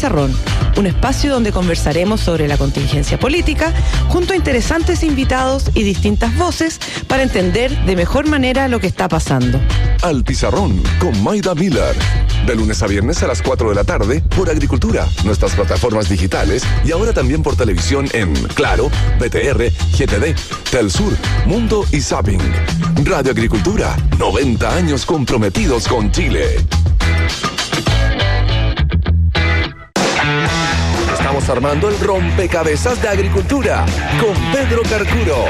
Pizarrón, un espacio donde conversaremos sobre la contingencia política junto a interesantes invitados y distintas voces para entender de mejor manera lo que está pasando. Al Pizarrón con Mayda Miller. De lunes a viernes a las 4 de la tarde por Agricultura, nuestras plataformas digitales y ahora también por televisión en Claro, BTR, GTD, Telsur, Mundo y Zapping. Radio Agricultura, 90 años comprometidos con Chile. Estamos armando el rompecabezas de Agricultura con Pedro Carcuro.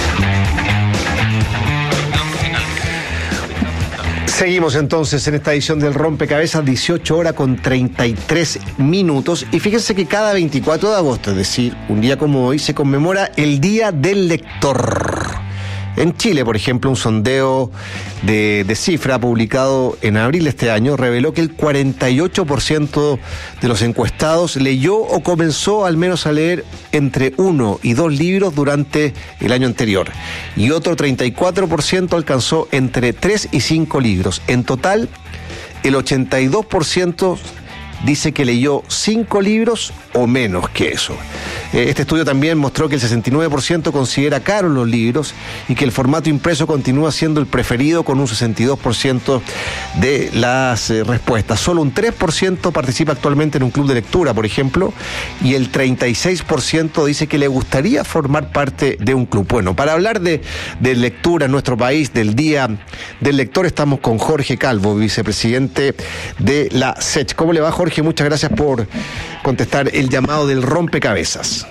Seguimos entonces en esta edición del Rompecabezas, 18 horas con 33 minutos. Y fíjense que cada 24 de agosto, es decir, un día como hoy, se conmemora el Día del Lector. En Chile, por ejemplo, un sondeo de Cifra publicado en abril de este año reveló que el 48% de los encuestados leyó o comenzó al menos a leer entre 1 y 2 libros durante el año anterior. Y otro 34% alcanzó entre 3 y 5 libros. En total, el 82% dice que leyó 5 libros o menos que eso. Este estudio también mostró que el 69% considera caros los libros y que el formato impreso continúa siendo el preferido con un 62% de las respuestas. Solo un 3% participa actualmente en un club de lectura, por ejemplo, y el 36% dice que le gustaría formar parte de un club. Bueno, para hablar de lectura en nuestro país, del Día del Lector, estamos con Jorge Calvo, vicepresidente de la SECH. ¿Cómo le va, Jorge? Muchas gracias por contestar el llamado del rompecabezas.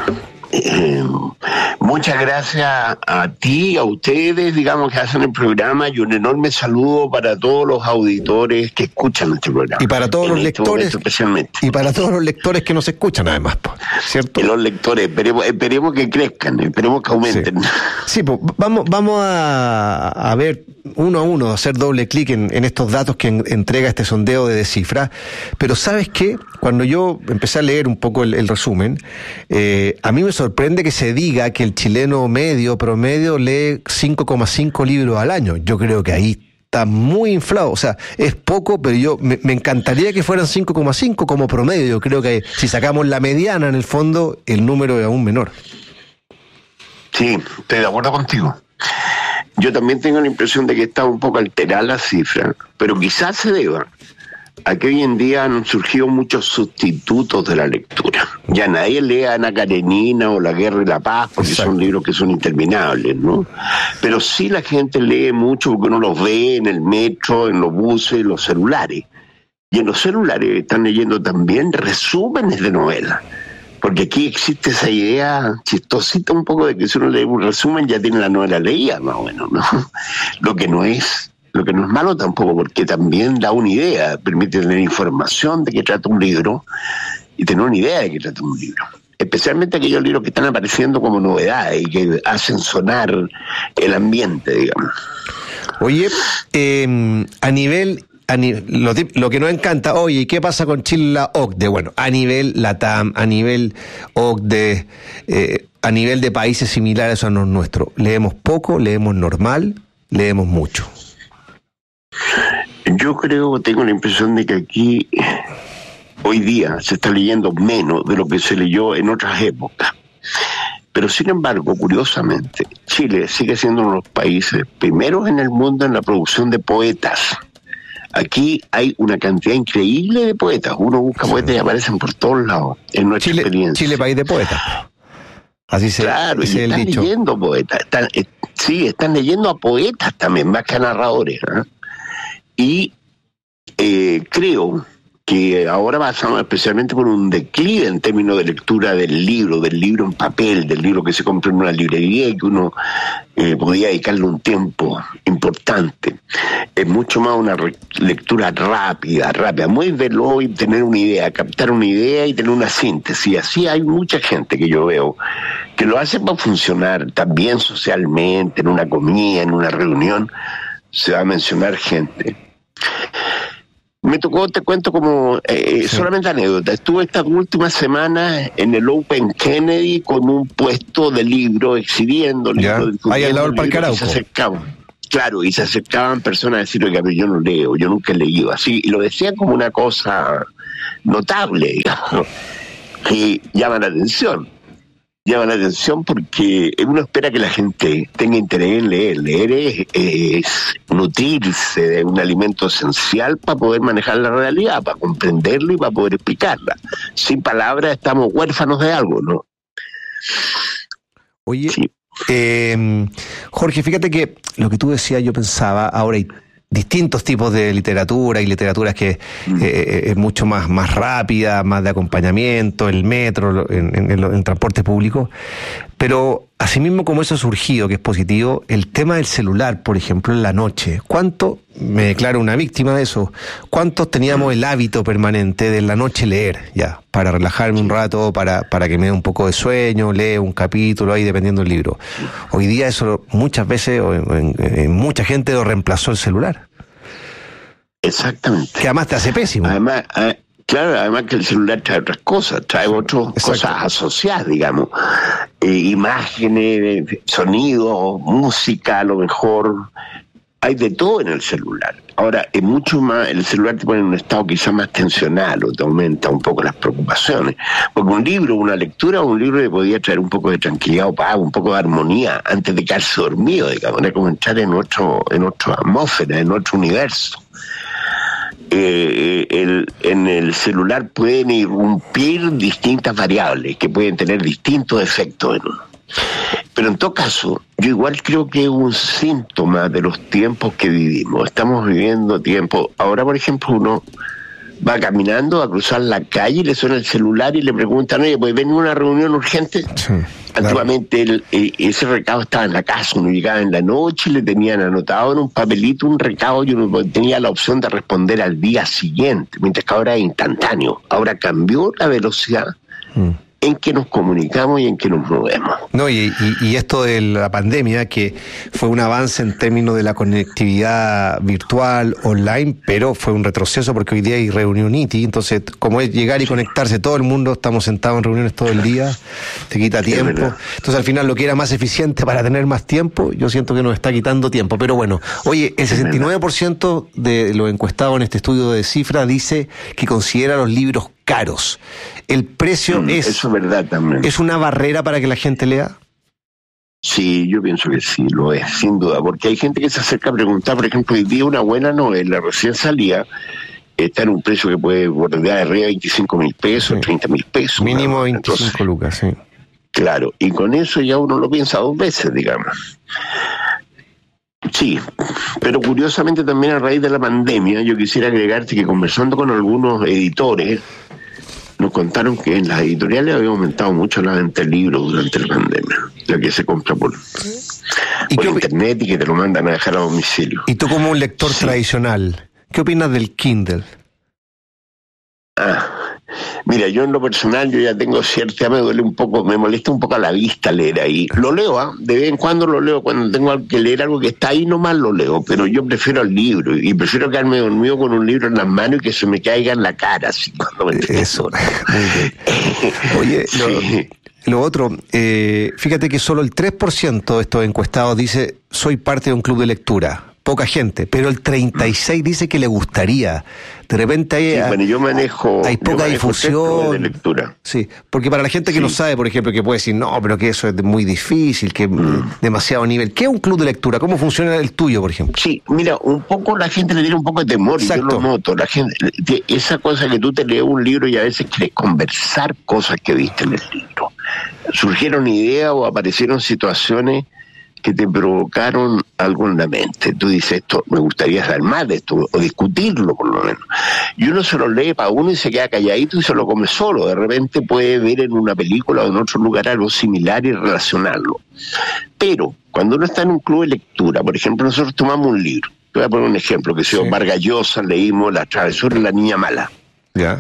Muchas gracias a ti, a ustedes, digamos, que hacen el programa, y un enorme saludo para todos los auditores que escuchan este programa. Y para todos los lectores, especialmente. Y para todos los lectores que nos escuchan, además, ¿cierto? Y los lectores, esperemos que crezcan, esperemos que aumenten. Sí, pues vamos a ver uno a uno, hacer doble clic en estos datos que entrega este sondeo de Cifra. Pero ¿sabes qué? Cuando yo empecé a leer un poco el resumen, a mí me sorprende que se diga que el chileno promedio lee 5,5 libros al año. Yo creo que ahí está muy inflado. O sea, es poco, pero me encantaría que fueran 5,5 como promedio. Yo creo que si sacamos la mediana, en el fondo, el número es aún menor. Sí, estoy de acuerdo contigo. Yo también tengo la impresión de que está un poco alterada la cifra, pero quizás se deba a que hoy en día han surgido muchos sustitutos de la lectura. Ya nadie lee a Ana Karenina o La Guerra y la Paz, porque Exacto. Son libros que son interminables, ¿no? Pero sí la gente lee mucho porque uno los ve en el metro, en los buses, en los celulares. Y en los celulares están leyendo también resúmenes de novelas. Porque aquí existe esa idea chistosita un poco de que si uno lee un resumen ya tiene la novela leída, más o menos, ¿no? Lo que no es malo tampoco, porque también da una idea, permite tener información de qué trata un libro y tener una idea de qué trata un libro. Especialmente aquellos libros que están apareciendo como novedades y que hacen sonar el ambiente, digamos. Oye, a nivel lo que nos encanta, oye, ¿y qué pasa con Chile la OCDE? Bueno, a nivel LATAM, a nivel OCDE, a nivel de países similares a los nuestros, ¿leemos poco, leemos normal, leemos mucho? Yo tengo la impresión de que aquí hoy día se está leyendo menos de lo que se leyó en otras épocas. Pero sin embargo, curiosamente, Chile sigue siendo uno de los países primeros en el mundo en la producción de poetas. Aquí hay una cantidad increíble de poetas. Uno busca poetas y aparecen por todos lados, en nuestra experiencia. Chile, país de poetas. Así se claro, y están el dicho. Leyendo poetas. Están leyendo a poetas también, más que a narradores, ¿eh? Y creo que ahora pasamos especialmente por un declive en términos de lectura del libro en papel, del libro que se compra en una librería y que uno podía dedicarle un tiempo importante. Es mucho más una lectura rápida, muy veloz, y tener una idea, captar una idea y tener una síntesis. Y así hay mucha gente que yo veo que lo hace para funcionar también socialmente, en una comida, en una reunión, se va a mencionar gente. Me tocó, te cuento como solamente anécdota. Estuve estas últimas semanas en el Open Kennedy con un puesto de libro, exhibiendo libros. Ahí al lado del Parque Arauco. Claro, y se acercaban personas a decir, oiga, pero yo no leo, yo nunca he leído. Así, y lo decían como una cosa notable, digamos, que llaman la atención. Llaman la atención porque uno espera que la gente tenga interés en leer. Leer es nutrirse de un alimento esencial para poder manejar la realidad, para comprenderla y para poder explicarla. Sin palabras estamos huérfanos de algo, ¿no? Oye, sí. Jorge, fíjate que lo que tú decías yo pensaba, ahora hay distintos tipos de literatura, y literaturas que es mucho más rápida, más de acompañamiento, el metro, en transporte público, pero asimismo como eso ha surgido, que es positivo, el tema del celular, por ejemplo, en la noche. ¿Cuánto, me declaro una víctima de eso, cuántos teníamos el hábito permanente de en la noche leer, ya, para relajarme un rato, para que me dé un poco de sueño, leo un capítulo ahí dependiendo del libro? Hoy día eso muchas veces, mucha gente lo reemplazó el celular. Exactamente. Que además te hace pésimo. Además que el celular trae otras cosas, trae otras cosas asociadas, digamos. Imágenes, sonidos, música, a lo mejor. Hay de todo en el celular. Ahora, es mucho más, el celular te pone en un estado quizás más tensional o te aumenta un poco las preocupaciones. Porque un libro le podía traer un poco de tranquilidad o paz, un poco de armonía antes de quedarse dormido, digamos. Era como entrar en otra atmósfera, en otro universo. En el celular pueden irrumpir distintas variables que pueden tener distintos efectos en uno. Pero en todo caso, yo igual creo que es un síntoma de los tiempos que vivimos. Estamos viviendo tiempos. Ahora, por ejemplo, uno va caminando a cruzar la calle y le suena el celular y le preguntan, oye, ¿puede venir una reunión urgente? Sí, claro. Antiguamente ese recado estaba en la casa, uno llegaba en la noche y le tenían anotado en un papelito un recado y uno tenía la opción de responder al día siguiente, mientras que ahora es instantáneo. Ahora cambió la velocidad en que nos comunicamos y en que nos movemos. No, y esto de la pandemia, que fue un avance en términos de la conectividad virtual, online, pero fue un retroceso porque hoy día hay reunión ITI, entonces como es llegar y conectarse todo el mundo, estamos sentados en reuniones todo el día, te quita tiempo. Entonces al final lo que era más eficiente para tener más tiempo, yo siento que nos está quitando tiempo. Pero bueno, oye, el 69% de los encuestados en este estudio de Cifra dice que considera los libros caros. ¿El precio eso es verdad también? ¿Es una barrera para que la gente lea? Sí, yo pienso que sí, lo es, sin duda, porque hay gente que se acerca a preguntar, por ejemplo, hoy día una buena novela recién salía, está en un precio que puede bordear arriba de 25,000 pesos, 30,000 pesos. Mínimo 25 lucas, sí. Claro, y con eso ya uno lo piensa dos veces, digamos. Sí, pero curiosamente también a raíz de la pandemia, yo quisiera agregarte que conversando con algunos editores, nos contaron que en las editoriales había aumentado mucho la venta de libros durante la pandemia, la que se compra por internet y que te lo mandan a dejar a domicilio. Y tú como un lector tradicional, ¿qué opinas del Kindle? Mira, yo en lo personal, yo ya tengo cierta, me molesta un poco a la vista leer ahí. Lo leo, de vez en cuando lo leo, cuando tengo que leer algo que está ahí nomás lo leo, pero yo prefiero el libro y prefiero quedarme dormido con un libro en las manos y que se me caiga en la cara, así cuando me eso. Oye, sí. Lo otro, fíjate que solo el 3% de estos encuestados dice, soy parte de un club de lectura. Poca gente, pero el 36% dice que le gustaría. De repente hay poca difusión de lectura. Sí, porque para la gente que no sabe, por ejemplo, que puede decir, no, pero que eso es muy difícil, que demasiado nivel. ¿Qué es un club de lectura? ¿Cómo funciona el tuyo, por ejemplo? Sí, mira, un poco la gente le tiene un poco de temor. Exacto. Y yo lo noto. La gente, esa cosa que tú te lees un libro y a veces quieres conversar cosas que viste en el libro. Surgieron ideas o aparecieron situaciones que te provocaron algo en la mente. Tú dices, esto, me gustaría saber más de esto, o discutirlo por lo menos. Y uno se lo lee para uno y se queda calladito y se lo come solo. De repente puede ver en una película o en otro lugar algo similar y relacionarlo. Pero, cuando uno está en un club de lectura, por ejemplo, nosotros tomamos un libro. Te voy a poner un ejemplo, que se llama Vargas Llosa, leímos La travesura de la niña mala. Ya.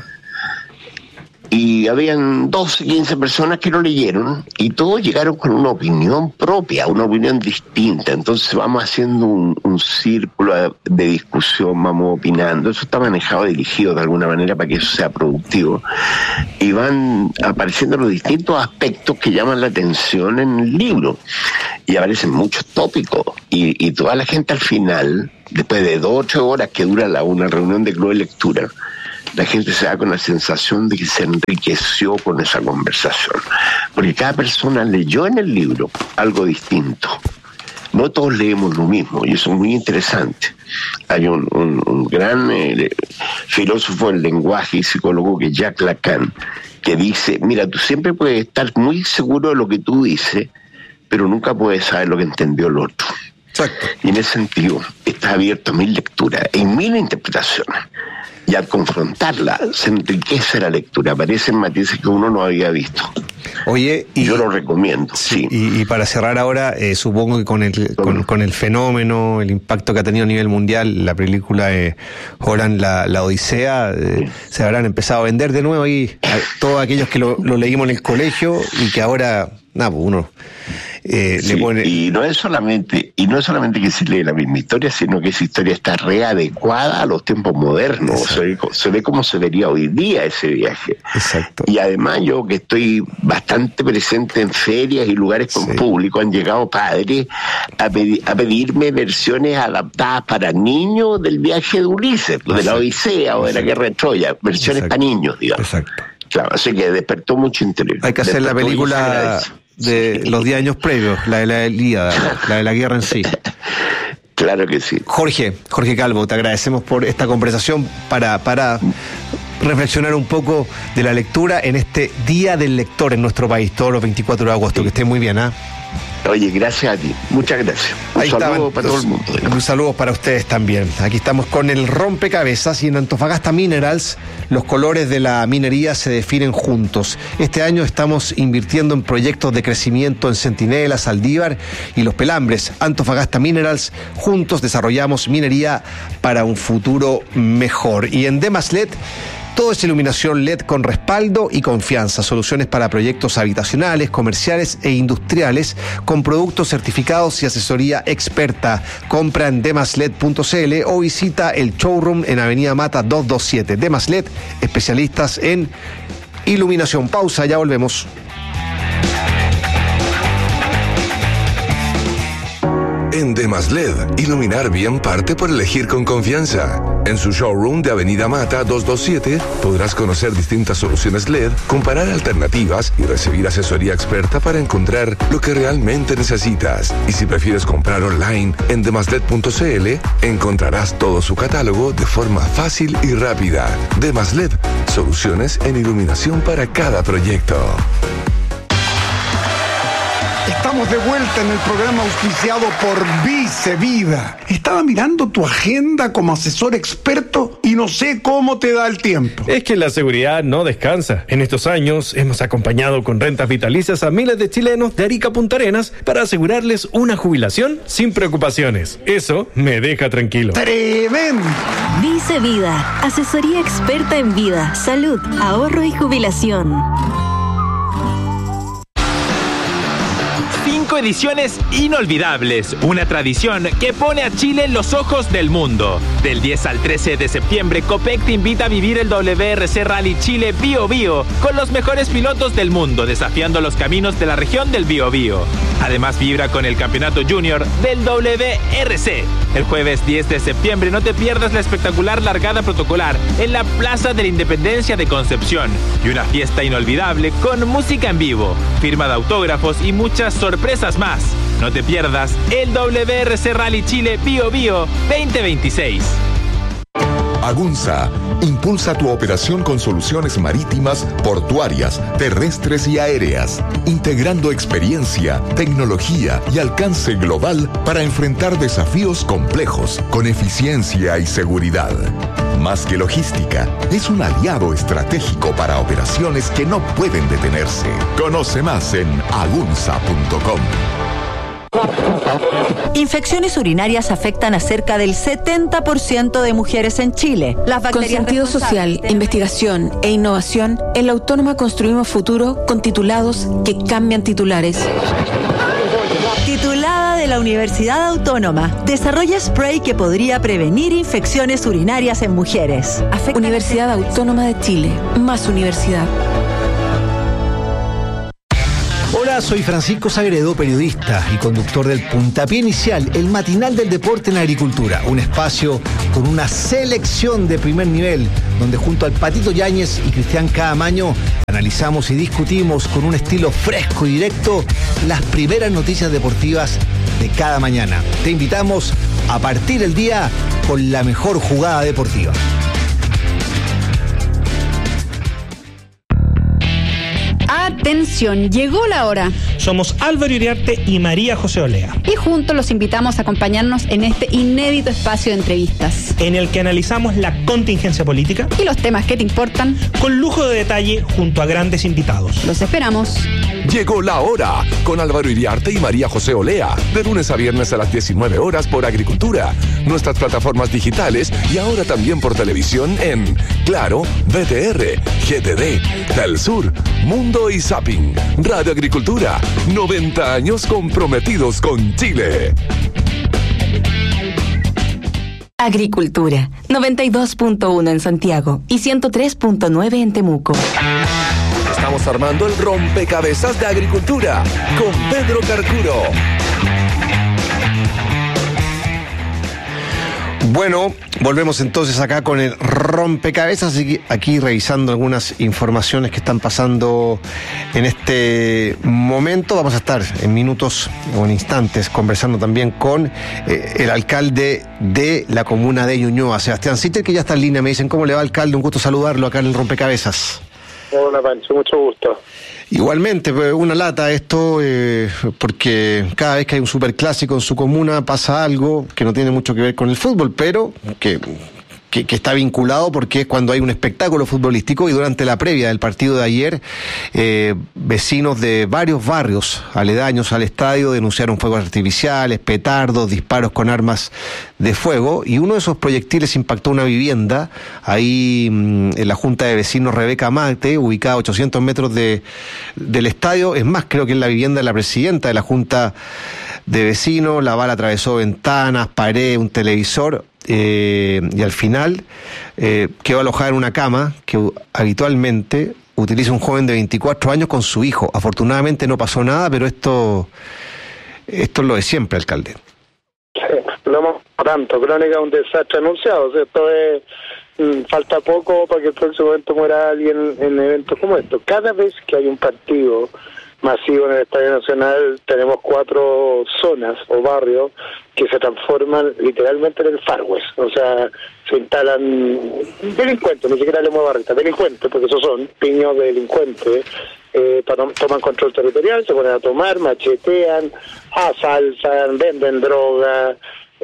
Y habían 12, 15 personas que lo leyeron y todos llegaron con una opinión propia, una opinión distinta. Entonces vamos haciendo un círculo de discusión, vamos opinando. Eso está manejado, dirigido de alguna manera para que eso sea productivo. Y van apareciendo los distintos aspectos que llaman la atención en el libro. Y aparecen muchos tópicos. Y toda la gente al final, después de 2 o 3 horas que dura una reunión de club de lectura, la gente se da con la sensación de que se enriqueció con esa conversación, porque cada persona leyó en el libro algo distinto. No todos leemos lo mismo, y eso es muy interesante. Hay un gran filósofo del lenguaje y psicólogo, que es Jacques Lacan, que dice, mira, tú siempre puedes estar muy seguro de lo que tú dices, pero nunca puedes saber lo que entendió el otro. Exacto. Y en ese sentido, estás abierto a 1000 lecturas y 1000 interpretaciones. Y al confrontarla, se enriquece la lectura, aparecen matices que uno no había visto. Oye, y yo lo recomiendo, sí. Y para cerrar ahora, supongo que con el fenómeno, el impacto que ha tenido a nivel mundial, la película Horan, la Odisea, se habrán empezado a vender de nuevo ahí a todos aquellos que lo leímos en el colegio y que ahora, pues uno le pone... Y no es solamente que se lee la misma historia, sino que esa historia está readecuada a los tiempos modernos. Se ve como se vería hoy día ese viaje. Exacto. Y además yo, que estoy bastante presente en ferias y lugares con público, han llegado padres a pedirme versiones adaptadas para niños del viaje de Ulises, de la Odisea o de la Guerra de Troya, versiones para niños, digamos. Exacto. Claro, así que despertó mucho interés. Hay que hacer la película de los 10 años previos, la de la Ilíada, la de la guerra en sí. Claro que sí. Jorge Calvo, te agradecemos por esta conversación para reflexionar un poco de la lectura en este Día del Lector en nuestro país, todos los 24 de agosto. Que esté muy bien, ¿ah? Oye, gracias a ti. Muchas gracias. Un saludo para todo el mundo. Un saludo para ustedes también. Aquí estamos con el rompecabezas y en Antofagasta Minerals los colores de la minería se definen juntos. Este año estamos invirtiendo en proyectos de crecimiento en Centinela, Saldívar y Los Pelambres. Antofagasta Minerals, juntos desarrollamos minería para un futuro mejor. Y en Demas LED, todo es iluminación LED con respaldo y confianza. Soluciones para proyectos habitacionales, comerciales e industriales con productos certificados y asesoría experta. Compra en demasled.cl o visita el showroom en Avenida Mata 227. Demas LED, especialistas en iluminación. Pausa, ya volvemos. En Demas LED, iluminar bien parte por elegir con confianza. En su showroom de Avenida Mata 227 podrás conocer distintas soluciones LED, comparar alternativas y recibir asesoría experta para encontrar lo que realmente necesitas. Y si prefieres comprar online en demasled.cl, encontrarás todo su catálogo de forma fácil y rápida. Demas LED, soluciones en iluminación para cada proyecto. Estamos de vuelta en el programa auspiciado por Vice Vida. Estaba mirando tu agenda como asesor experto y no sé cómo te da el tiempo. Es que la seguridad no descansa. En estos años hemos acompañado con rentas vitalicias a miles de chilenos de Arica a Punta Arenas para asegurarles una jubilación sin preocupaciones. Eso me deja tranquilo. ¡Tremendo! Vice Vida, asesoría experta en vida, salud, ahorro y jubilación. 5 ediciones inolvidables, una tradición que pone a Chile en los ojos del mundo. Del 10 al 13 de septiembre, Copec te invita a vivir el WRC Rally Chile Bío Bío con los mejores pilotos del mundo, desafiando los caminos de la región del Bío Bío. Además, vibra con el campeonato junior del WRC. El jueves 10 de septiembre no te pierdas la espectacular largada protocolar en la Plaza de la Independencia de Concepción y una fiesta inolvidable con música en vivo, firma de autógrafos y muchas sorpresas más. No te pierdas el WRC Rally Chile Bío Bío 2026. Agunza impulsa tu operación con soluciones marítimas, portuarias, terrestres y aéreas, integrando experiencia, tecnología y alcance global para enfrentar desafíos complejos con eficiencia y seguridad. Más que logística, es un aliado estratégico para operaciones que no pueden detenerse. Conoce más en agunza.com. Infecciones urinarias afectan a cerca del 70% de mujeres en Chile. Con sentido social, investigación e innovación, en la Autónoma construimos futuro con titulados que cambian titulares. Titulada de la Universidad Autónoma, desarrolla spray que podría prevenir infecciones urinarias en mujeres. Universidad Autónoma de Chile, más universidad. Hola, soy Francisco Sagredo, periodista y conductor del Puntapié Inicial, el matinal del deporte en la agricultura, un espacio con una selección de primer nivel, donde junto al Patito Yáñez y Cristian Caamaño analizamos y discutimos con un estilo fresco y directo las primeras noticias deportivas de cada mañana. Te invitamos a partir el día con la mejor jugada deportiva. Atención, llegó la hora. Somos Álvaro Iriarte y María José Olea. Y juntos los invitamos a acompañarnos en este inédito espacio de entrevistas, en el que analizamos la contingencia política y los temas que te importan, con lujo de detalle junto a grandes invitados. Los esperamos. Llegó la hora con Álvaro Iriarte y María José Olea, de lunes a viernes a las 19 horas por Agricultura, nuestras plataformas digitales y ahora también por televisión en Claro, BTR, GTD, Telsur, Mundo y Zapping. Radio Agricultura, 90 años comprometidos con Chile. Agricultura, 92.1 en Santiago y 103.9 en Temuco. Estamos armando el rompecabezas de Agricultura con Pedro Carcuro. Bueno, volvemos entonces acá con el rompecabezas, aquí revisando algunas informaciones que están pasando en este momento. Vamos a estar en minutos o en instantes conversando también con el alcalde de la comuna de Ñuñoa, Sebastián Sitter, que ya está en línea. Me dicen, ¿cómo le va, alcalde? Un gusto saludarlo acá en el rompecabezas. Hola, Pancho, mucho gusto. Igualmente, una lata esto, porque cada vez que hay un superclásico en su comuna pasa algo que no tiene mucho que ver con el fútbol, pero que está vinculado porque es cuando hay un espectáculo futbolístico. Y durante la previa del partido de ayer, vecinos de varios barrios aledaños al estadio denunciaron fuegos artificiales, petardos, disparos con armas de fuego, y uno de esos proyectiles impactó una vivienda ahí en la Junta de Vecinos Rebeca Mate, ubicada a 800 metros del estadio. Es más, creo que es la vivienda de la presidenta de la Junta de Vecinos. La bala atravesó ventanas, pared, un televisor, y al final quedó alojada en una cama que habitualmente utiliza un joven de 24 años con su hijo. Afortunadamente no pasó nada, pero esto es lo de siempre, alcalde. Sí, lo hemos tanto, crónica de un desastre anunciado. O sea, esto es, falta poco para que el próximo momento muera alguien en eventos como estos. Cada vez que hay un partido masivo en el Estadio Nacional, tenemos 4 zonas o barrios que se transforman literalmente en el Far West. O sea, se instalan delincuentes, ni siquiera le muevo barrita, delincuentes, porque esos son piños de delincuentes, toman control territorial, se ponen a tomar, machetean, asaltan, venden droga,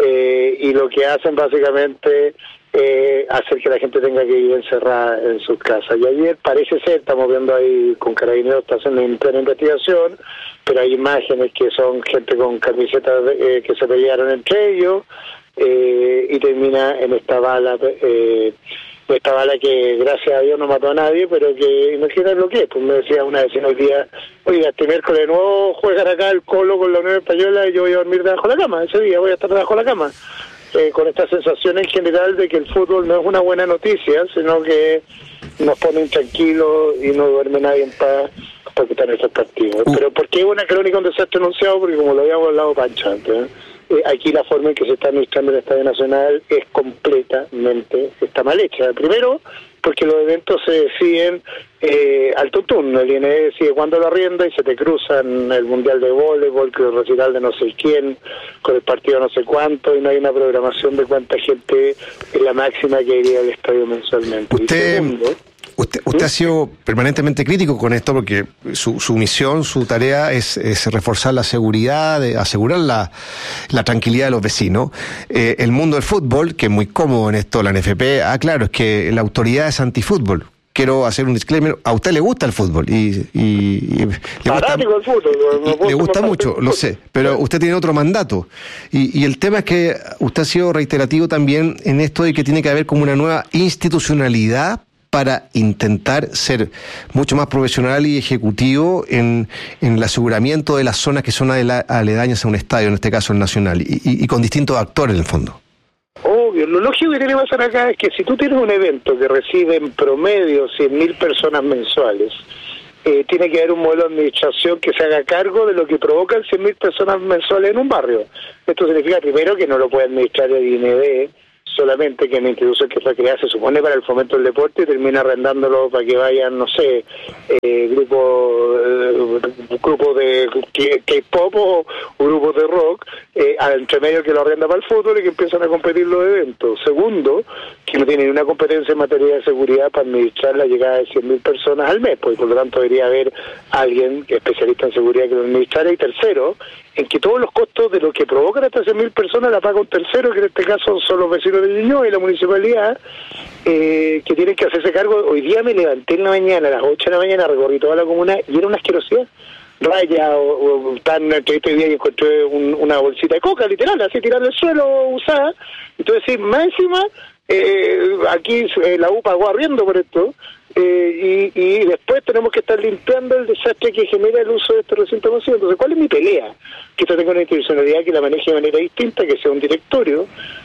y lo que hacen básicamente hacer que la gente tenga que ir encerrada en sus casas. Y ayer parece ser, estamos viendo ahí con Carabineros, está haciendo en plena investigación, pero hay imágenes que son gente con camisetas que se pelearon entre ellos, y termina en esta bala que gracias a Dios no mató a nadie, pero que imagínate lo que es. Pues me decía una vecina hoy día, oiga, este miércoles de nuevo juegan acá el Colo con la Unión Española y yo voy a dormir debajo de la cama, ese día voy a estar debajo de la cama. Con esta sensación en general de que el fútbol no es una buena noticia, sino que nos pone intranquilos y no duerme nadie en paz porque están estos partidos. Pero ¿por qué es una crónica de un desastre anunciado? Porque como lo habíamos hablado Pancho antes, aquí la forma en que se está administrando el Estadio Nacional es completamente, está mal hecha. Primero, porque los eventos se deciden al tutún, el INE decide cuándo lo arrienda y se te cruzan el Mundial de Voleibol, que el recital de no sé quién, con el partido no sé cuánto, y no hay una programación de cuánta gente es la máxima que iría al estadio mensualmente. Usted ha sido permanentemente crítico con esto porque su misión, su tarea es reforzar la seguridad, asegurar la tranquilidad de los vecinos. El mundo del fútbol, que es muy cómodo en esto, la NFP, claro, es que la autoridad es antifútbol. Quiero hacer un disclaimer, a usted le gusta el fútbol y le gusta mucho, lo sé, pero usted tiene otro mandato y el tema es que usted ha sido reiterativo también en esto de que tiene que haber como una nueva institucionalidad para intentar ser mucho más profesional y ejecutivo en el aseguramiento de las zonas que son aledañas a un estadio, en este caso el Nacional, y con distintos actores en el fondo. Obvio, lo lógico que tiene que pasar acá es que si tú tienes un evento que recibe en promedio 100.000 personas mensuales, tiene que haber un modelo de administración que se haga cargo de lo que provocan 100.000 personas mensuales en un barrio. Esto significa primero que no lo puede administrar el INED solamente que en la institución que fue creada se supone para el fomento del deporte y termina arrendándolo para que vayan, no sé, grupos de K-pop o grupos de rock, entre medio que lo arrenda para el fútbol y que empiezan a competir los eventos. Segundo, que no tienen una competencia en materia de seguridad para administrar la llegada de 100.000 personas al mes, pues por lo tanto debería haber alguien especialista en seguridad que lo administrara. Y tercero, en que todos los costos de lo que provocan estas 100.000 personas la paga un tercero, que en este caso son los vecinos de Ñuñoa y la municipalidad, que tienen que hacerse cargo. Hoy día me levanté en la mañana, a las 8 de la mañana, recorrí toda la comuna y era una asquerosidad. Raya o tan este día y encontré una bolsita de coca, literal, así tirada al suelo usada. Entonces, más encima, aquí la U pagó arriendo por esto. Y después tenemos que estar limpiando el desastre que genera el uso de este recinto masivo. Entonces, ¿cuál es mi pelea? Que esto tenga una institucionalidad que la maneje de manera distinta, que sea un directorio,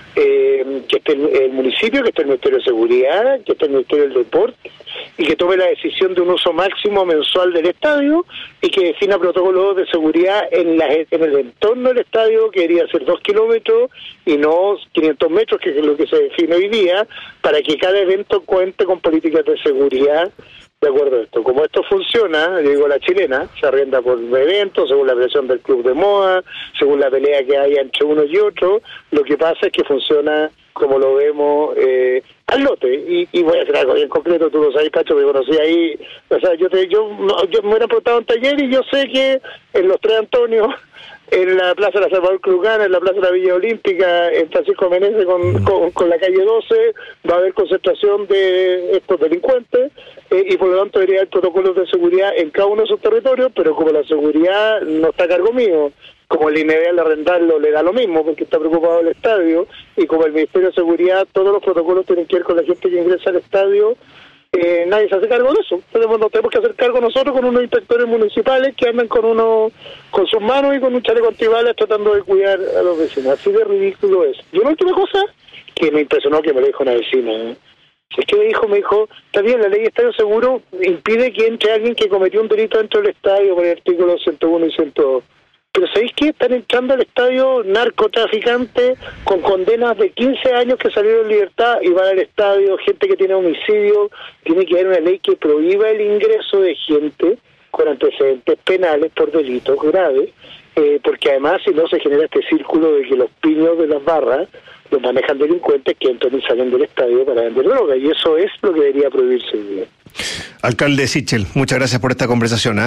que esté el municipio, que esté el Ministerio de Seguridad, que esté el Ministerio del Deporte, y que tome la decisión de un uso máximo mensual del estadio y que defina protocolos de seguridad en el entorno del estadio, que debería ser 2 kilómetros y no 500 metros, que es lo que se define hoy día, para que cada evento cuente con políticas de seguridad de acuerdo a esto. Como esto funciona, yo digo la chilena, se arrienda por eventos, según la presión del club de moda, según la pelea que haya entre uno y otro. Lo que pasa es que funciona como lo vemos al lote. Y voy a hacer algo bien concreto, tú lo sabes, Cacho, me conocí ahí. O sea, yo me hubiera preguntado un taller y yo sé que en los Tres Antonios, en la Plaza de la Salvador Cruzana, en la Plaza de la Villa Olímpica, en Francisco Meneses con la calle 12, va a haber concentración de estos delincuentes y por lo tanto debería haber protocolos de seguridad en cada uno de esos territorios, pero como la seguridad no está a cargo mío, como el INED al arrendarlo le da lo mismo porque está preocupado el estadio, y como el Ministerio de Seguridad, todos los protocolos tienen que ver con la gente que ingresa al estadio, nadie se hace cargo de eso. Entonces, nos tenemos que hacer cargo nosotros con unos inspectores municipales que andan con sus manos y con un chaleco antibalas tratando de cuidar a los vecinos. Así de ridículo es. Y una última cosa que me impresionó, que me lo dijo una vecina, es que me dijo, está bien, la ley de estadio seguro impide que entre alguien que cometió un delito dentro del estadio por el artículo 101 y 102. Pero ¿sabéis qué? Están entrando al estadio narcotraficantes con condenas de 15 años que salieron en libertad y van al estadio, gente que tiene homicidio. Tiene que haber una ley que prohíba el ingreso de gente con antecedentes penales por delitos graves, porque además si no se genera este círculo de que los piños de las barras los manejan delincuentes que entran y salen del estadio para vender droga, y eso es lo que debería prohibirse hoy día. Alcalde Sichel, muchas gracias por esta conversación.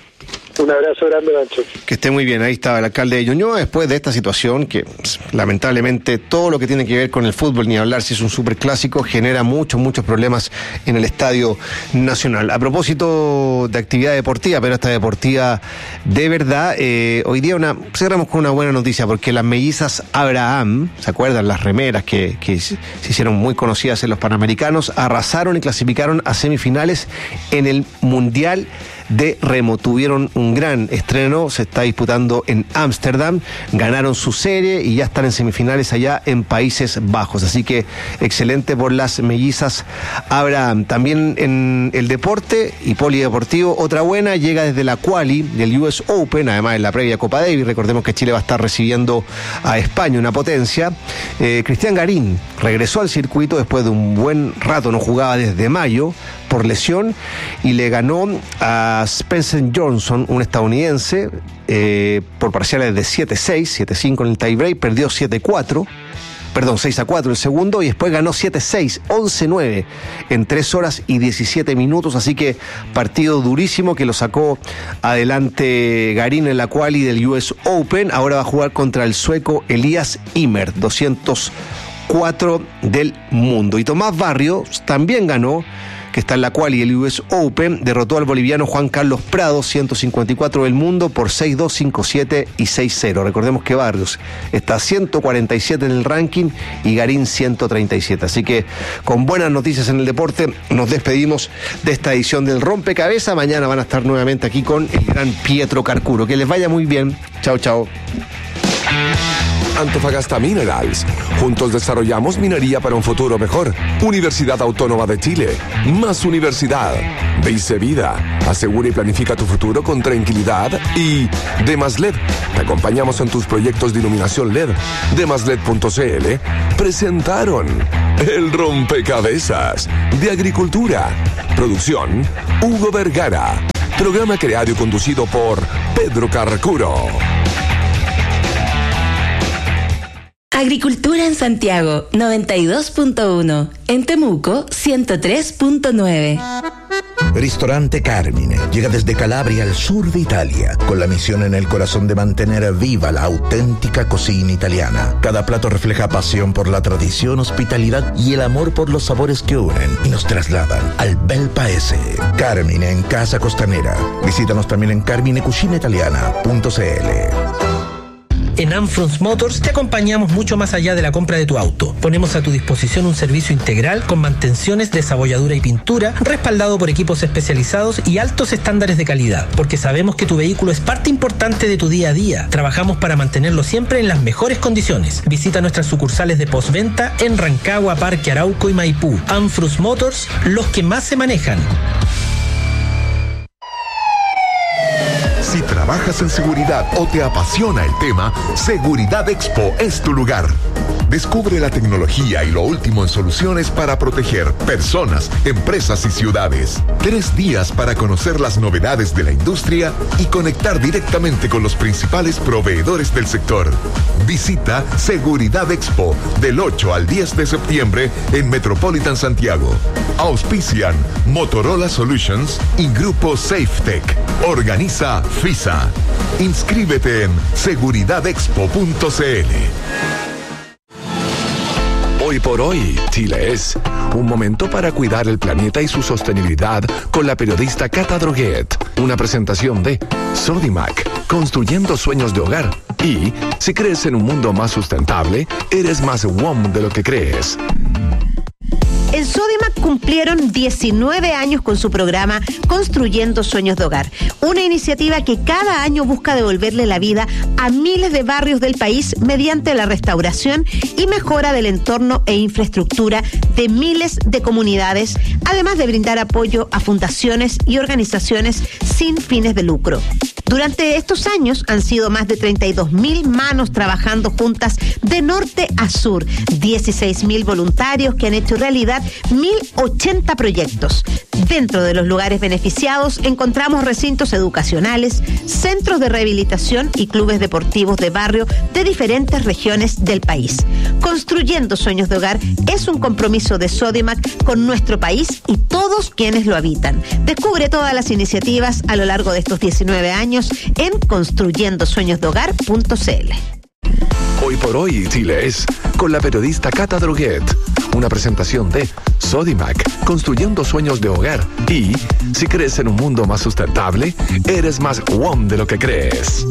Un abrazo grande, Nacho. Que esté muy bien. Ahí estaba el alcalde de Ñuñoa después de esta situación que lamentablemente todo lo que tiene que ver con el fútbol, ni hablar si es un superclásico, genera muchos problemas en el Estadio Nacional. A propósito de actividad deportiva, pero esta deportiva de verdad, hoy día cerramos con una buena noticia porque las mellizas Abraham, ¿se acuerdan? Las remeras que se hicieron muy conocidas en los Panamericanos, arrasaron y clasificaron a semifinales en el Mundial de remo. Tuvieron un gran estreno, se está disputando en Ámsterdam, ganaron su serie y ya están en semifinales allá en Países Bajos, así que excelente por las mellizas Abraham. También en el deporte y polideportivo, otra buena, llega desde la quali del US Open, además en la previa Copa Davis. Recordemos que Chile va a estar recibiendo a España, una potencia. Cristian Garín regresó al circuito después de un buen rato, no jugaba desde mayo por lesión, y le ganó a Spencer Johnson, un estadounidense, por parciales de 7-6, 7-5 en el tiebreak, perdió 6-4 el segundo, y después ganó 7-6, 11-9 en 3 horas y 17 minutos, así que partido durísimo que lo sacó adelante Garín en la quali del US Open. Ahora va a jugar contra el sueco Elias Ymer, 204 del mundo. Y Tomás Barrios también ganó, que está en la quali del US Open, derrotó al boliviano Juan Carlos Prado, 154 del mundo, por 6-2, 5-7 y 6-0. Recordemos que Barrios está 147 en el ranking y Garín 137. Así que con buenas noticias en el deporte, nos despedimos de esta edición del Rompecabezas. Mañana van a estar nuevamente aquí con el gran Pietro Carcuro. Que les vaya muy bien. Chao, chao. Antofagasta Minerals. Juntos desarrollamos minería para un futuro mejor. Universidad Autónoma de Chile. Más universidad. Vice Vida. Asegura y planifica tu futuro con tranquilidad. Y Demaslet. Te acompañamos en tus proyectos de iluminación LED. Demaslet.cl presentaron El Rompecabezas de Agricultura. Producción Hugo Vergara. Programa creado y conducido por Pedro Carcuro. Agricultura en Santiago, 92.1. En Temuco, 103.9. Ristorante Carmine llega desde Calabria al sur de Italia, con la misión en el corazón de mantener viva la auténtica cocina italiana. Cada plato refleja pasión por la tradición, hospitalidad y el amor por los sabores que unen y nos trasladan al bel paese. Carmine en Casa Costanera. Visítanos también en carminecucinaitaliana.cl. En Amfrons Motors te acompañamos mucho más allá de la compra de tu auto. Ponemos a tu disposición un servicio integral con mantenciones, desabolladura y pintura, respaldado por equipos especializados y altos estándares de calidad, porque sabemos que tu vehículo es parte importante de tu día a día. Trabajamos para mantenerlo siempre en las mejores condiciones. Visita nuestras sucursales de postventa en Rancagua, Parque Arauco y Maipú. Amfrons Motors, los que más se manejan. Si trabajas en seguridad o te apasiona el tema, Seguridad Expo es tu lugar. Descubre la tecnología y lo último en soluciones para proteger personas, empresas y ciudades. 3 días para conocer las novedades de la industria y conectar directamente con los principales proveedores del sector. Visita Seguridad Expo del 8 al 10 de septiembre en Metropolitan Santiago. Auspician Motorola Solutions y Grupo SafeTech. Organiza FISA. Inscríbete en seguridadexpo.cl. Hoy por hoy, Chile es un momento para cuidar el planeta y su sostenibilidad con la periodista Cata Droguet. Una presentación de Sodimac, construyendo sueños de hogar. Y si crees en un mundo más sustentable, eres más WOM de lo que crees. En Sodimac cumplieron 19 años con su programa Construyendo Sueños de Hogar, una iniciativa que cada año busca devolverle la vida a miles de barrios del país mediante la restauración y mejora del entorno e infraestructura de miles de comunidades, además de brindar apoyo a fundaciones y organizaciones sin fines de lucro. Durante estos años han sido más de 32.000 manos trabajando juntas de norte a sur, 16.000 voluntarios que han hecho realidad 1.080 proyectos. Dentro de los lugares beneficiados encontramos recintos educacionales, centros de rehabilitación y clubes deportivos de barrio de diferentes regiones del país. Construyendo Sueños de Hogar es un compromiso de Sodimac con nuestro país y todos quienes lo habitan. Descubre todas las iniciativas a lo largo de estos 19 años en construyendosueñosdehogar.cl. Hoy por hoy, Chile es con la periodista Cata Droguet. Una presentación de Sodimac, construyendo sueños de hogar. Y si crees en un mundo más sustentable, eres más WOM de lo que crees.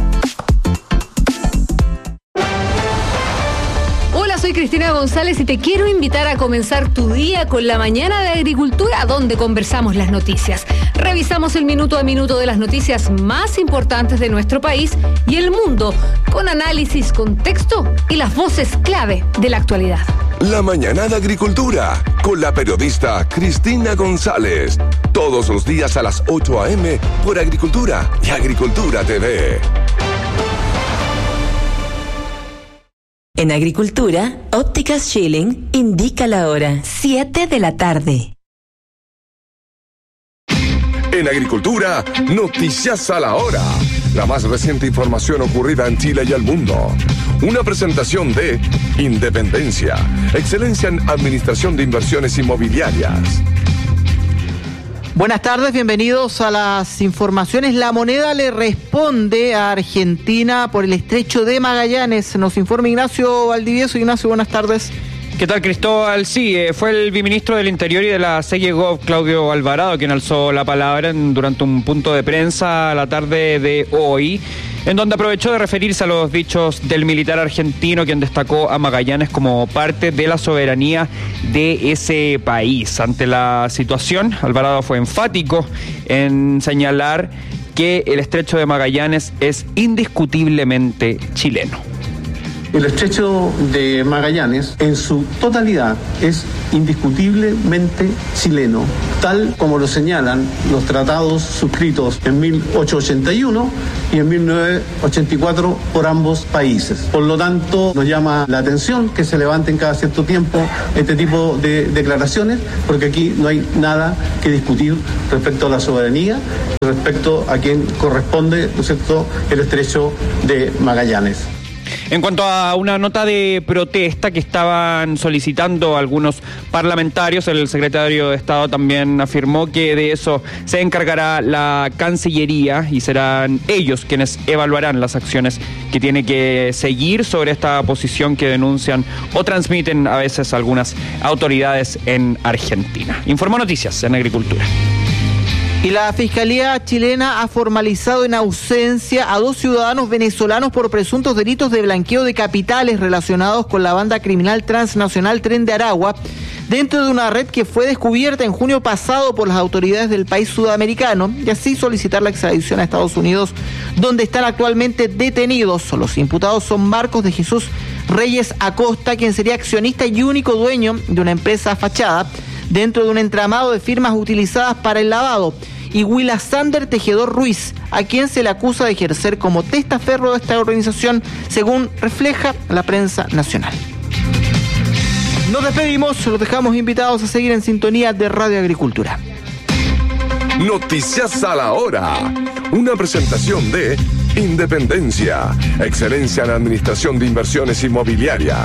Soy Cristina González y te quiero invitar a comenzar tu día con la mañana de agricultura, donde conversamos las noticias. Revisamos el minuto a minuto de las noticias más importantes de nuestro país y el mundo, con análisis, contexto y las voces clave de la actualidad. La mañana de agricultura, con la periodista Cristina González. Todos los días a las 8 a.m. por Agricultura y Agricultura TV. En Agricultura, Ópticas Schilling indica la hora, 7 de la tarde. En Agricultura, noticias a la hora. La más reciente información ocurrida en Chile y el mundo. Una presentación de Independencia, excelencia en administración de inversiones inmobiliarias. Buenas tardes, bienvenidos a las informaciones. La Moneda le responde a Argentina por el estrecho de Magallanes. Nos informa Ignacio Valdivieso. Ignacio, buenas tardes. ¿Qué tal, Cristóbal? Sí, fue el viceministro del Interior y de la CEGEGOV, Claudio Alvarado, quien alzó la palabra durante un punto de prensa a la tarde de hoy, en donde aprovechó de referirse a los dichos del militar argentino, quien destacó a Magallanes como parte de la soberanía de ese país. Ante la situación, Alvarado fue enfático en señalar que el estrecho de Magallanes es indiscutiblemente chileno. El estrecho de Magallanes, en su totalidad, es indiscutiblemente chileno, tal como lo señalan los tratados suscritos en 1881 y en 1984 por ambos países. Por lo tanto, nos llama la atención que se levanten cada cierto tiempo este tipo de declaraciones, porque aquí no hay nada que discutir respecto a la soberanía, respecto a quien corresponde, ¿no es cierto?, el estrecho de Magallanes. En cuanto a una nota de protesta que estaban solicitando algunos parlamentarios, el secretario de Estado también afirmó que de eso se encargará la Cancillería y serán ellos quienes evaluarán las acciones que tiene que seguir sobre esta posición que denuncian o transmiten a veces algunas autoridades en Argentina. Informó Noticias en Agricultura. Y la Fiscalía chilena ha formalizado en ausencia a 2 ciudadanos venezolanos por presuntos delitos de blanqueo de capitales relacionados con la banda criminal transnacional Tren de Aragua, dentro de una red que fue descubierta en junio pasado por las autoridades del país sudamericano, y así solicitar la extradición a Estados Unidos, donde están actualmente detenidos. Los imputados son Marcos de Jesús Reyes Acosta, quien sería accionista y único dueño de una empresa fachada dentro de un entramado de firmas utilizadas para el lavado, y Willasander Tejedor Ruiz, a quien se le acusa de ejercer como testaferro de esta organización, según refleja la prensa nacional. Nos despedimos, los dejamos invitados a seguir en sintonía de Radio Agricultura. Noticias a la hora. Una presentación de Independencia, excelencia en administración de inversiones inmobiliarias.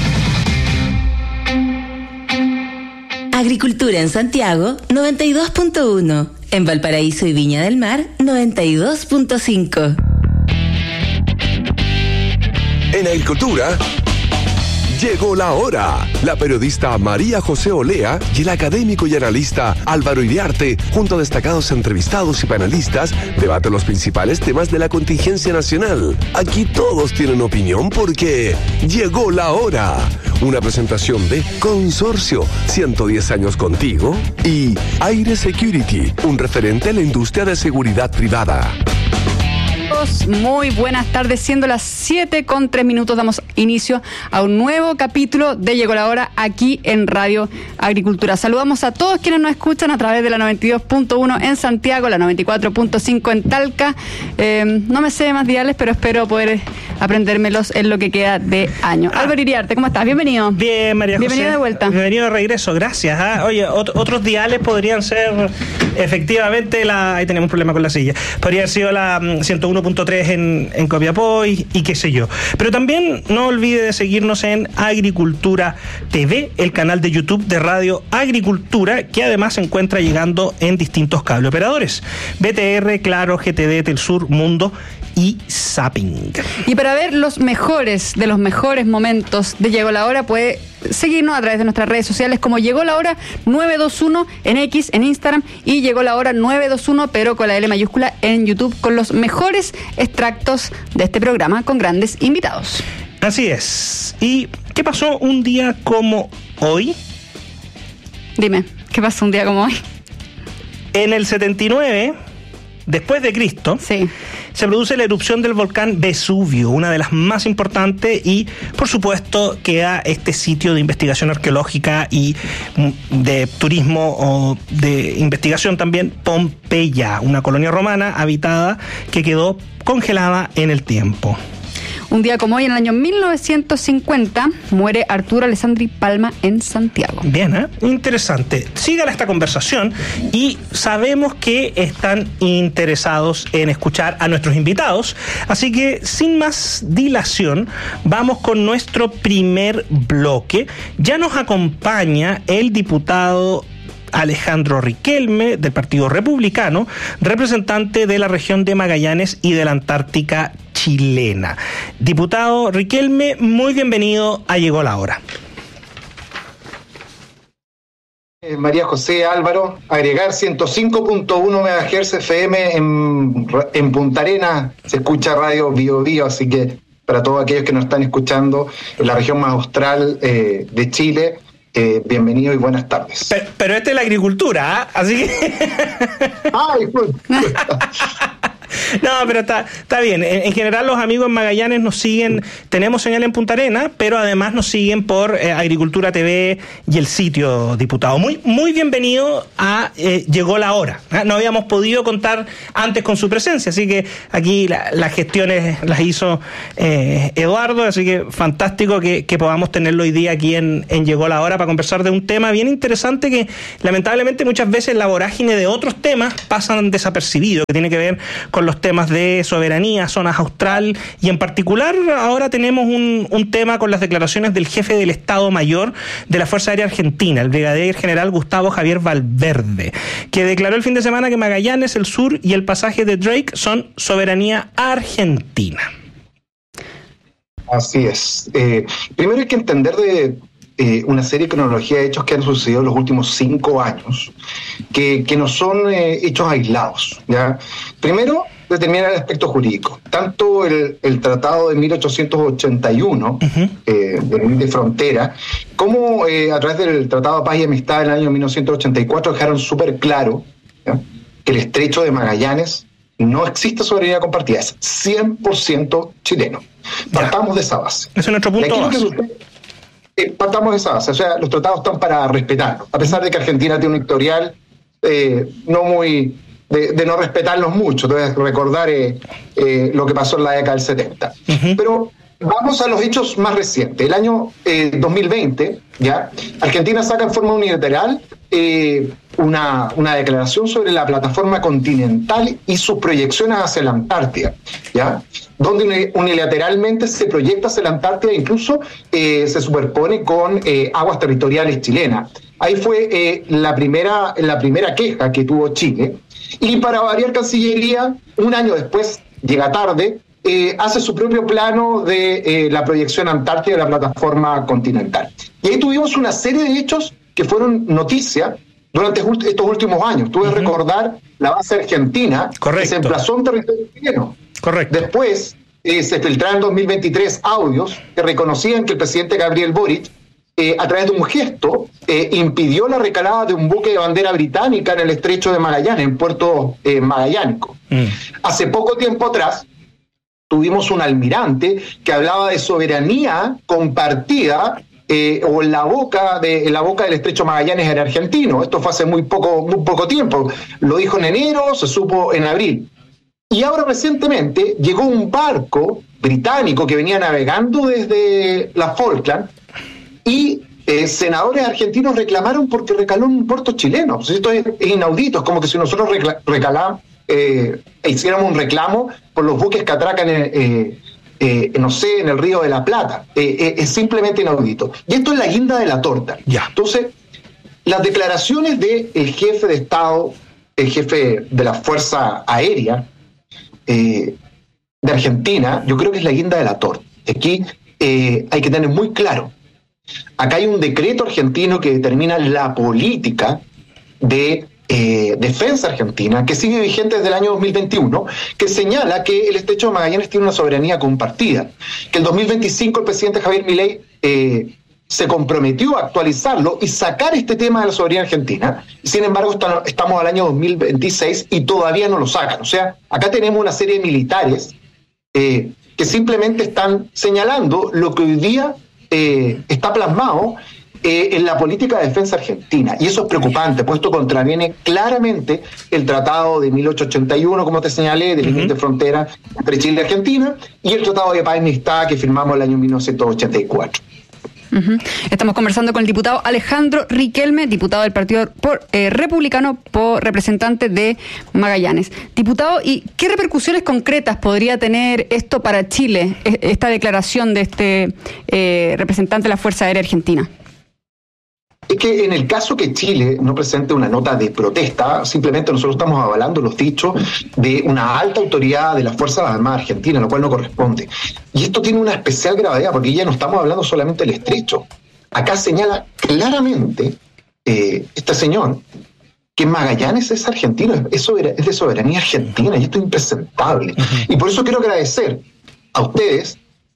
Agricultura en Santiago, 92.1. En Valparaíso y Viña del Mar, 92.5. En Agricultura, llegó la hora. La periodista María José Olea y el académico y analista Álvaro Iriarte, junto a destacados entrevistados y panelistas, debaten los principales temas de la contingencia nacional. Aquí todos tienen opinión porque llegó la hora. Una presentación de Consorcio, 110 años contigo, y Aire Security, un referente en la industria de seguridad privada. Muy buenas tardes, siendo las 7:03, damos inicio a un nuevo capítulo de Llegó la Hora aquí en Radio Agricultura. Saludamos a todos quienes nos escuchan a través de la 92.1 en Santiago, la 94.5 en Talca. No me sé más diales, pero espero poder aprendérmelos en lo que queda de año. Álvaro Iriarte, ¿cómo estás? Bienvenido. Bien, María José. Bienvenido de vuelta. Bienvenido de regreso, gracias. Oye, otros diales podrían ser efectivamente ahí tenemos un problema con la silla. Podría haber sido la 101.3 en Copiapó y qué sé yo. Pero también no olvide de seguirnos en Agricultura TV, el canal de YouTube de Radio Agricultura, que además se encuentra llegando en distintos cable operadores: BTR, Claro, GTD, Telsur, Mundo y Zapping. Y para ver los mejores de los mejores momentos de Llegó la Hora, puede seguirnos a través de nuestras redes sociales como Llegó la Hora 921 en X, en Instagram, y Llegó la Hora 921, pero con la L mayúscula, en YouTube, con los mejores extractos de este programa con grandes invitados. Así es. ¿Y qué pasó un día como hoy? Dime, ¿qué pasó un día como hoy? En el 79... después de Cristo, sí, se produce la erupción del volcán Vesubio, una de las más importantes, y por supuesto queda este sitio de investigación arqueológica y de turismo o de investigación también, Pompeya, una colonia romana habitada que quedó congelada en el tiempo. Un día como hoy, en el año 1950, muere Arturo Alessandri Palma en Santiago. Bien, interesante. Sígala esta conversación y sabemos que están interesados en escuchar a nuestros invitados. Así que, sin más dilación, vamos con nuestro primer bloque. Ya nos acompaña el diputado Alejandro Riquelme, del Partido Republicano, representante de la región de Magallanes y de la Antártica chilena. Diputado Riquelme, muy bienvenido a Llegó la Hora. María José, Álvaro, agregar 105.1 MHz FM en Punta Arenas, se escucha Radio Bio Bio, así que para todos aquellos que nos están escuchando en la región más austral de Chile, bienvenido y buenas tardes. Pero esta es la agricultura, ¿eh? Así que... ¡Ay, No, pero está bien. En general los amigos en Magallanes nos siguen, tenemos señal en Punta Arenas, pero además nos siguen por Agricultura TV y el sitio, diputado. Muy bienvenido a Llegó la Hora. No habíamos podido contar antes con su presencia, así que aquí las gestiones las hizo Eduardo, así que fantástico que podamos tenerlo hoy día aquí en Llegó la Hora para conversar de un tema bien interesante que lamentablemente muchas veces la vorágine de otros temas pasan desapercibidos, que tiene que ver con los temas de soberanía, zonas austral, y en particular ahora tenemos un tema con las declaraciones del jefe del Estado Mayor de la Fuerza Aérea Argentina, el brigadier general Gustavo Javier Valverde, que declaró el fin de semana que Magallanes, el sur y el pasaje de Drake son soberanía argentina. Así es. Primero hay que entender de una serie de cronología de hechos que han sucedido en los últimos 5 años, que no son hechos aislados, ¿ya? Primero, determinar el aspecto jurídico. Tanto el tratado de 1881 de frontera, como a través del Tratado de Paz y Amistad del año 1984 dejaron súper claro, ¿ya?, que el Estrecho de Magallanes no existe soberanía compartida, es 100% chileno. Partamos de esa base. Ese es nuestro punto base. Partamos de esa base, o sea, los tratados están para respetarlos, a pesar de que Argentina tiene un historial no muy... De no respetarlos mucho. Te voy a recordar lo que pasó en la década del 70. Pero vamos a los hechos más recientes. El año 2020, ¿ya?, Argentina saca en forma unilateral una declaración sobre la plataforma continental y sus proyecciones hacia la Antártida, ¿ya?, donde unilateralmente se proyecta hacia la Antártida, incluso se superpone con aguas territoriales chilenas. Ahí fue la primera queja que tuvo Chile. Y para variar, Cancillería, un año después, llega tarde, hace su propio plano de la proyección antártica de la plataforma continental. Y ahí tuvimos una serie de hechos que fueron noticia durante estos últimos años. Tuve que recordar la base argentina, que se emplazó en territorio chileno. Correcto. Después se filtraron en 2023 audios que reconocían que el presidente Gabriel Boric, a través de un gesto, impidió la recalada de un buque de bandera británica en el Estrecho de Magallanes, en Puerto Magallánico. Hace poco tiempo atrás tuvimos un almirante que hablaba de soberanía compartida, o en la boca del Estrecho Magallanes era argentino. Esto fue hace muy poco tiempo. Lo dijo en enero, se supo en abril. Y ahora recientemente llegó un barco británico que venía navegando desde las Falkland, y senadores argentinos reclamaron porque recaló en un puerto chileno. Esto es inaudito, es como que si nosotros hiciéramos un reclamo por los buques que atracan no sé, en el Río de la Plata. Es simplemente inaudito. Y esto es la guinda de la torta. Entonces, las declaraciones del jefe de Estado, el jefe de la Fuerza Aérea de Argentina, yo creo que es la guinda de la torta. Aquí hay que tener muy claro. Acá hay un decreto argentino que determina la política de defensa argentina, que sigue vigente desde el año 2021, que señala que el Estrecho de Magallanes tiene una soberanía compartida, que el 2025 el presidente Javier Milei se comprometió a actualizarlo y sacar este tema de la soberanía argentina. Sin embargo, estamos al año 2026 y todavía no lo sacan. O sea, acá tenemos una serie de militares que simplemente están señalando lo que hoy día está plasmado en la política de defensa argentina, y eso es preocupante, pues esto contraviene claramente el tratado de 1881, como te señalé, de límites de frontera entre Chile y Argentina, y el tratado de paz y amistad que firmamos el año 1984. Estamos conversando con el diputado Alejandro Riquelme, diputado del Partido Republicano, representante de Magallanes. Diputado, ¿y qué repercusiones concretas podría tener esto para Chile, esta declaración de este representante de la Fuerza Aérea Argentina? Es que en el caso que Chile no presente una nota de protesta, simplemente nosotros estamos avalando los dichos de una alta autoridad de las Fuerzas Armadas Argentinas, lo cual no corresponde. Y esto tiene una especial gravedad, porque ya no estamos hablando solamente del Estrecho. Acá señala claramente este señor que Magallanes es argentino, es de soberanía argentina, y esto es impresentable. Y por eso quiero agradecer a ustedes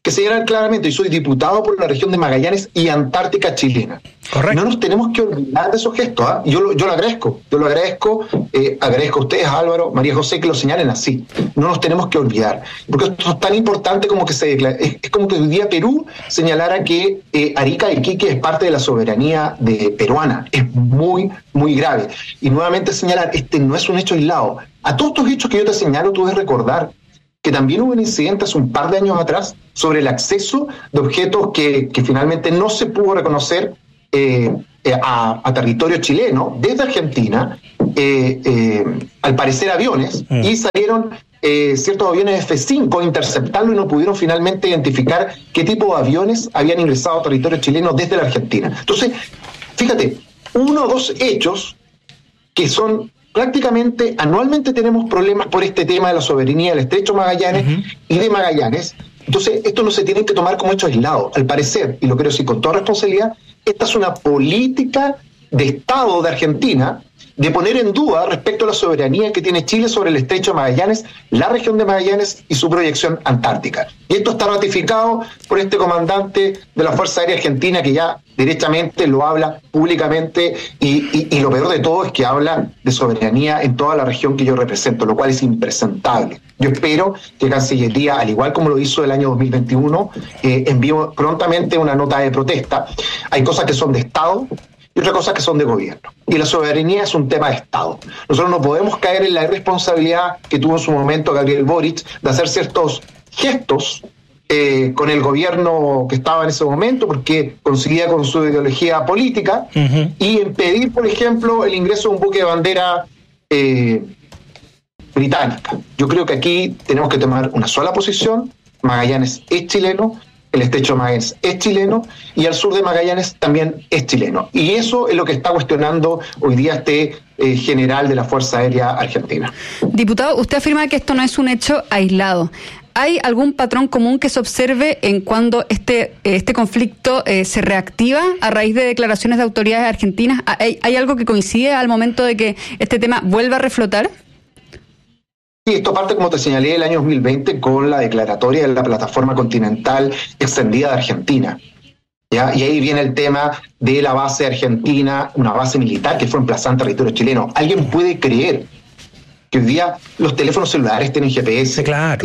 que señalan claramente, y soy diputado por la región de Magallanes y Antártica chilena. Correcto. No nos tenemos que olvidar de esos gestos. Yo lo agradezco. Agradezco a ustedes, Álvaro, María José, que lo señalen así. No nos tenemos que olvidar. Porque esto es tan importante como que se declara. Es como que hoy día Perú señalara que Arica y Iquique es parte de la soberanía peruana. Es muy, muy grave. Y nuevamente señalar, este no es un hecho aislado. A todos estos hechos que yo te señalo, tú debes recordar que también hubo un incidente hace un par de años atrás sobre el acceso de objetos que finalmente no se pudo reconocer a territorio chileno desde Argentina, al parecer aviones, y salieron ciertos aviones F-5 a interceptarlo y no pudieron finalmente identificar qué tipo de aviones habían ingresado a territorio chileno desde la Argentina. Entonces, fíjate, 1 o 2 hechos que son... Prácticamente anualmente tenemos problemas por este tema de la soberanía del Estrecho Magallanes y de Magallanes. Entonces, esto no se tiene que tomar como hecho aislado. Al parecer, y lo quiero decir con toda responsabilidad, esta es una política de Estado de Argentina de poner en duda respecto a la soberanía que tiene Chile sobre el Estrecho de Magallanes, la región de Magallanes y su proyección antártica. Y esto está ratificado por este comandante de la Fuerza Aérea Argentina, que ya derechamente lo habla públicamente, y lo peor de todo es que habla de soberanía en toda la región que yo represento, lo cual es impresentable. Yo espero que Cancillería, al igual como lo hizo el año 2021, envíe prontamente una nota de protesta. Hay cosas que son de Estado y otras cosas que son de gobierno. Y la soberanía es un tema de Estado. Nosotros no podemos caer en la irresponsabilidad que tuvo en su momento Gabriel Boric de hacer ciertos gestos con el gobierno que estaba en ese momento, porque coincidía con su ideología política, y impedir, por ejemplo, el ingreso de un buque de bandera británica. Yo creo que aquí tenemos que tomar una sola posición. Magallanes es chileno, el Estrecho de Magallanes es chileno, y al sur de Magallanes también es chileno. Y eso es lo que está cuestionando hoy día este general de la Fuerza Aérea Argentina. Diputado, usted afirma que esto no es un hecho aislado. ¿Hay algún patrón común que se observe en cuando este conflicto se reactiva a raíz de declaraciones de autoridades argentinas? ¿Hay algo que coincide al momento de que este tema vuelva a reflotar? Sí, esto parte, como te señalé, el año 2020 con la declaratoria de la plataforma continental extendida de Argentina. ¿Ya? Y ahí viene el tema de la base argentina, una base militar que fue emplazada en territorio chileno. ¿Alguien puede creer que hoy día los teléfonos celulares tienen GPS? Claro.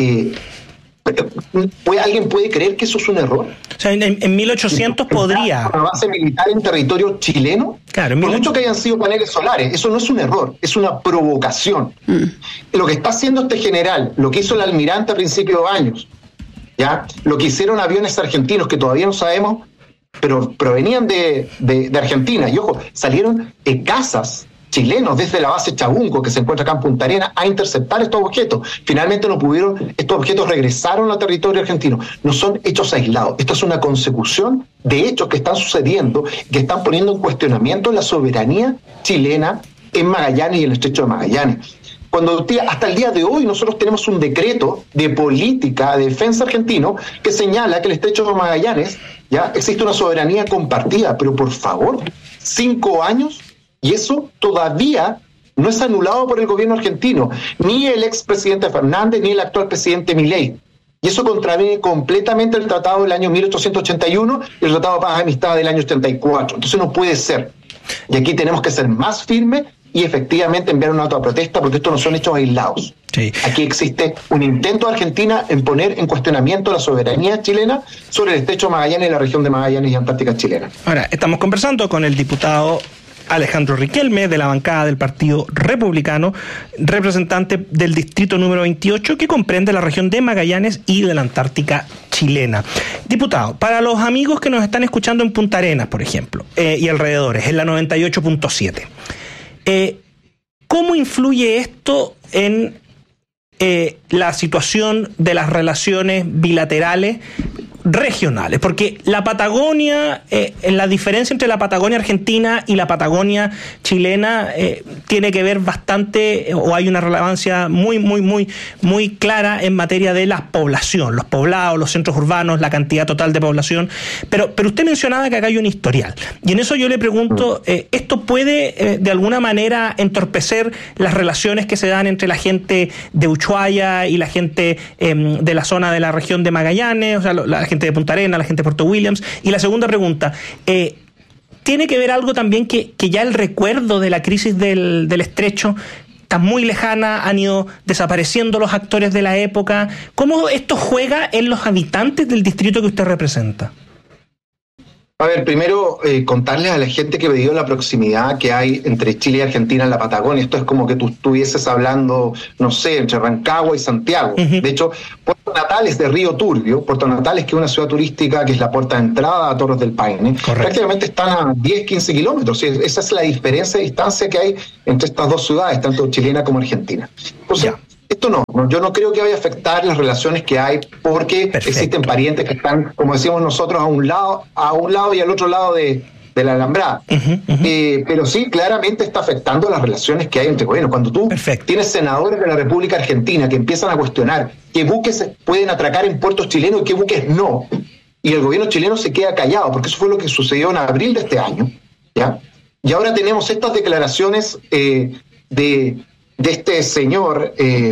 ¿Alguien puede creer que eso es un error? O sea, en 1800 podría... ¿Una base militar en territorio chileno? Claro, por mucho que hayan sido paneles solares, eso no es un error, es una provocación. Lo que está haciendo este general, lo que hizo el almirante a principios de años, ¿ya? Lo que hicieron aviones argentinos, que todavía no sabemos, pero provenían de Argentina, y ojo, salieron casas chilenos desde la base Chabunco, que se encuentra acá en Punta Arenas, a interceptar estos objetos. Finalmente no pudieron, estos objetos regresaron al territorio argentino. No son hechos aislados, esto es una consecución de hechos que están sucediendo, que están poniendo en cuestionamiento la soberanía chilena en Magallanes y el Estrecho de Magallanes. Cuando hasta el día de hoy nosotros tenemos un decreto de política de defensa argentino que señala que el Estrecho de Magallanes ya existe una soberanía compartida, pero por favor, 5 años, y eso todavía no es anulado por el gobierno argentino, ni el expresidente Fernández, ni el actual presidente Milei. Y eso contraviene completamente el tratado del año 1881 y el tratado de paz y amistad del año 84. Entonces no puede ser. Y aquí tenemos que ser más firmes y efectivamente enviar una nota de protesta, porque estos no son hechos aislados. Sí. Aquí existe un intento de Argentina en poner en cuestionamiento la soberanía chilena sobre el Estrecho de Magallanes y la región de Magallanes y Antártica chilena. Ahora, estamos conversando con el diputado Alejandro Riquelme, de la bancada del Partido Republicano, representante del distrito número 28, que comprende la región de Magallanes y de la Antártica chilena. Diputado, para los amigos que nos están escuchando en Punta Arenas, por ejemplo, y alrededores, en la 98.7, ¿cómo influye esto en la situación de las relaciones bilaterales regionales, porque la Patagonia, la diferencia entre la Patagonia argentina y la Patagonia chilena tiene que ver bastante, o hay una relevancia muy clara en materia de la población, los poblados, los centros urbanos, la cantidad total de población, pero usted mencionaba que acá hay un historial, y en eso yo le pregunto, ¿esto puede de alguna manera entorpecer las relaciones que se dan entre la gente de Ushuaia y la gente de la zona de la región de Magallanes, o sea, la gente de Punta Arenas, la gente de Puerto Williams? Y la segunda pregunta, ¿tiene que ver algo también que ya el recuerdo de la crisis del estrecho está muy lejana, han ido desapareciendo los actores de la época? ¿Cómo esto juega en los habitantes del distrito que usted representa? A ver, primero contarles a la gente que vivió la proximidad que hay entre Chile y Argentina en la Patagonia. Esto es como que tú estuvieses hablando, no sé, entre Rancagua y Santiago. De hecho, Puerto Natales es de Río Turbio. Puerto Natales, que es una ciudad turística que es la puerta de entrada a Torres del Paine. Prácticamente están a 10-15 kilómetros. Esa es la diferencia de distancia que hay entre estas dos ciudades, tanto chilena como argentina. Entonces, esto yo no creo que vaya a afectar las relaciones que hay, porque existen parientes que están, como decimos nosotros, a un lado y al otro lado de la alambrada. Pero sí, claramente está afectando las relaciones que hay entre gobiernos. Cuando tú tienes senadores de la República Argentina que empiezan a cuestionar qué buques pueden atracar en puertos chilenos y qué buques no, y el gobierno chileno se queda callado, porque eso fue lo que sucedió en abril de este año, ¿ya? Y ahora tenemos estas declaraciones de este señor,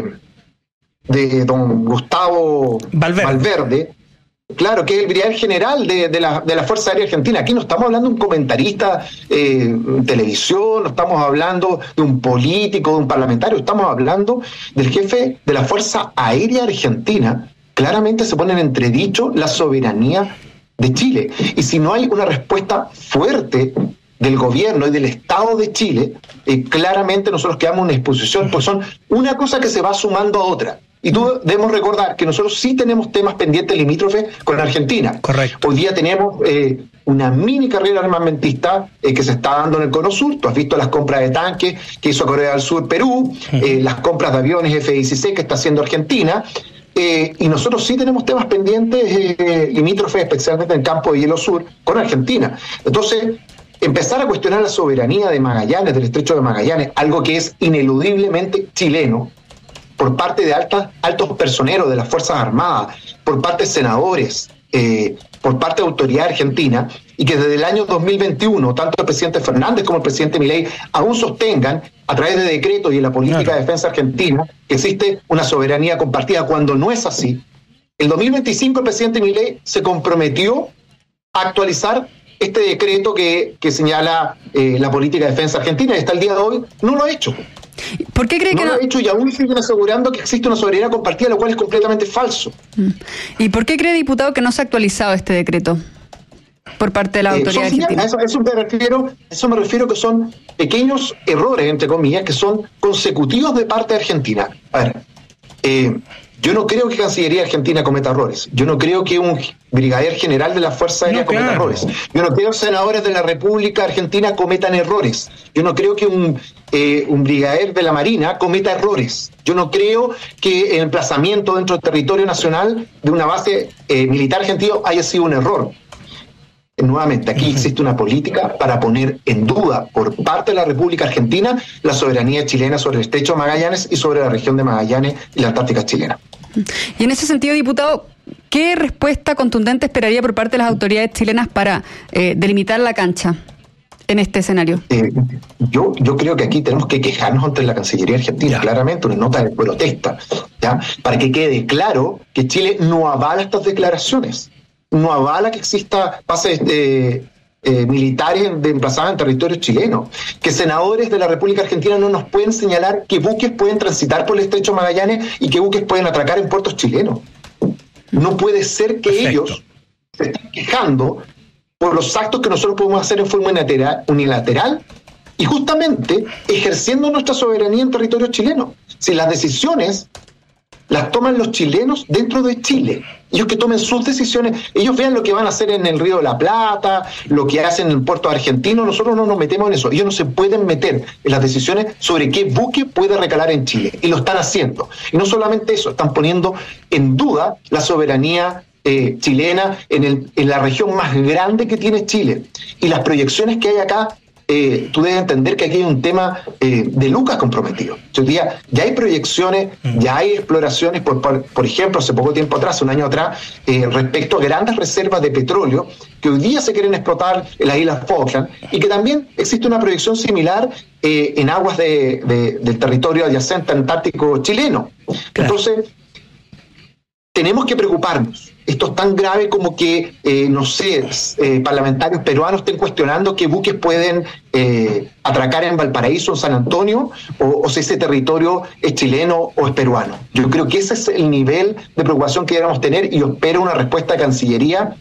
de don Gustavo Valverde, claro, que es el brigadier general de la Fuerza Aérea Argentina. Aquí no estamos hablando de un comentarista en televisión, no estamos hablando de un político, de un parlamentario, estamos hablando del jefe de la Fuerza Aérea Argentina. Claramente se pone en entredicho la soberanía de Chile. Y si no hay una respuesta fuerte del gobierno y del Estado de Chile, claramente nosotros quedamos en una exposición, pues son una cosa que se va sumando a otra. Y debemos recordar que nosotros sí tenemos temas pendientes limítrofes con Argentina. Correcto. Hoy día tenemos una mini carrera armamentista que se está dando en el Cono Sur. Tú has visto las compras de tanques que hizo Corea del Sur, Perú, las compras de aviones F-16 que está haciendo Argentina. Y nosotros sí tenemos temas pendientes limítrofes, especialmente en el campo de hielo sur, con Argentina. Entonces, empezar a cuestionar la soberanía de Magallanes, del estrecho de Magallanes, algo que es ineludiblemente chileno, por parte de altos personeros de las Fuerzas Armadas, por parte de senadores, por parte de autoridad argentina, y que desde el año 2021, tanto el presidente Fernández como el presidente Milei aún sostengan, a través de decretos y en la política de defensa argentina, que existe una soberanía compartida, cuando no es así. En 2025 el presidente Milei se comprometió a actualizar este decreto que señala la política de defensa argentina, y hasta el día de hoy no lo ha hecho. ¿Por qué cree que no lo ha hecho, y aún siguen asegurando que existe una soberanía compartida, lo cual es completamente falso? ¿Y por qué cree, diputado, que no se ha actualizado este decreto por parte de la autoridad argentina? Eso me refiero que son pequeños errores, entre comillas, que son consecutivos de parte de Argentina. A ver, yo no creo que Cancillería Argentina cometa errores. Yo no creo que un brigadier general de la Fuerza Aérea cometa errores. Yo no creo que senadores de la República Argentina cometan errores. Yo no creo que un brigadier de la Marina cometa errores. Yo no creo que el emplazamiento dentro del territorio nacional de una base militar argentina haya sido un error. Nuevamente, aquí existe una política para poner en duda por parte de la República Argentina la soberanía chilena sobre el estrecho de Magallanes y sobre la región de Magallanes y la Antártica chilena. Y en ese sentido, diputado, ¿qué respuesta contundente esperaría por parte de las autoridades chilenas para delimitar la cancha en este escenario? Yo creo que aquí tenemos que quejarnos ante la Cancillería Argentina, claramente, una nota de protesta, ¿ya? Para que quede claro que Chile no avala estas declaraciones, no avala que exista bases militares emplazadas en territorio chileno, que senadores de la República Argentina no nos pueden señalar qué buques pueden transitar por el estrecho de Magallanes y qué buques pueden atracar en puertos chilenos. No puede ser que ellos se estén quejando por los actos que nosotros podemos hacer en forma unilateral y justamente ejerciendo nuestra soberanía en territorio chileno. Si las decisiones las toman los chilenos dentro de Chile, ellos que tomen sus decisiones, ellos vean lo que van a hacer en el Río de la Plata, lo que hacen en el puerto argentino, nosotros no nos metemos en eso. Ellos no se pueden meter en las decisiones sobre qué buque puede recalar en Chile, y lo están haciendo. Y no solamente eso, están poniendo en duda la soberanía chilena en la región más grande que tiene Chile. Y las proyecciones que hay acá, tú debes entender que aquí hay un tema de lucas comprometido. Hoy día ya hay proyecciones, ya hay exploraciones, por ejemplo, hace poco tiempo atrás, un año atrás, respecto a grandes reservas de petróleo que hoy día se quieren explotar en las Islas Falkland, y que también existe una proyección similar en aguas del territorio adyacente antártico chileno. Entonces, tenemos que preocuparnos. Esto es tan grave como que, parlamentarios peruanos estén cuestionando qué buques pueden atracar en Valparaíso, en San Antonio, o si ese territorio es chileno o es peruano. Yo creo que ese es el nivel de preocupación que debemos tener, y yo espero una respuesta de Cancillería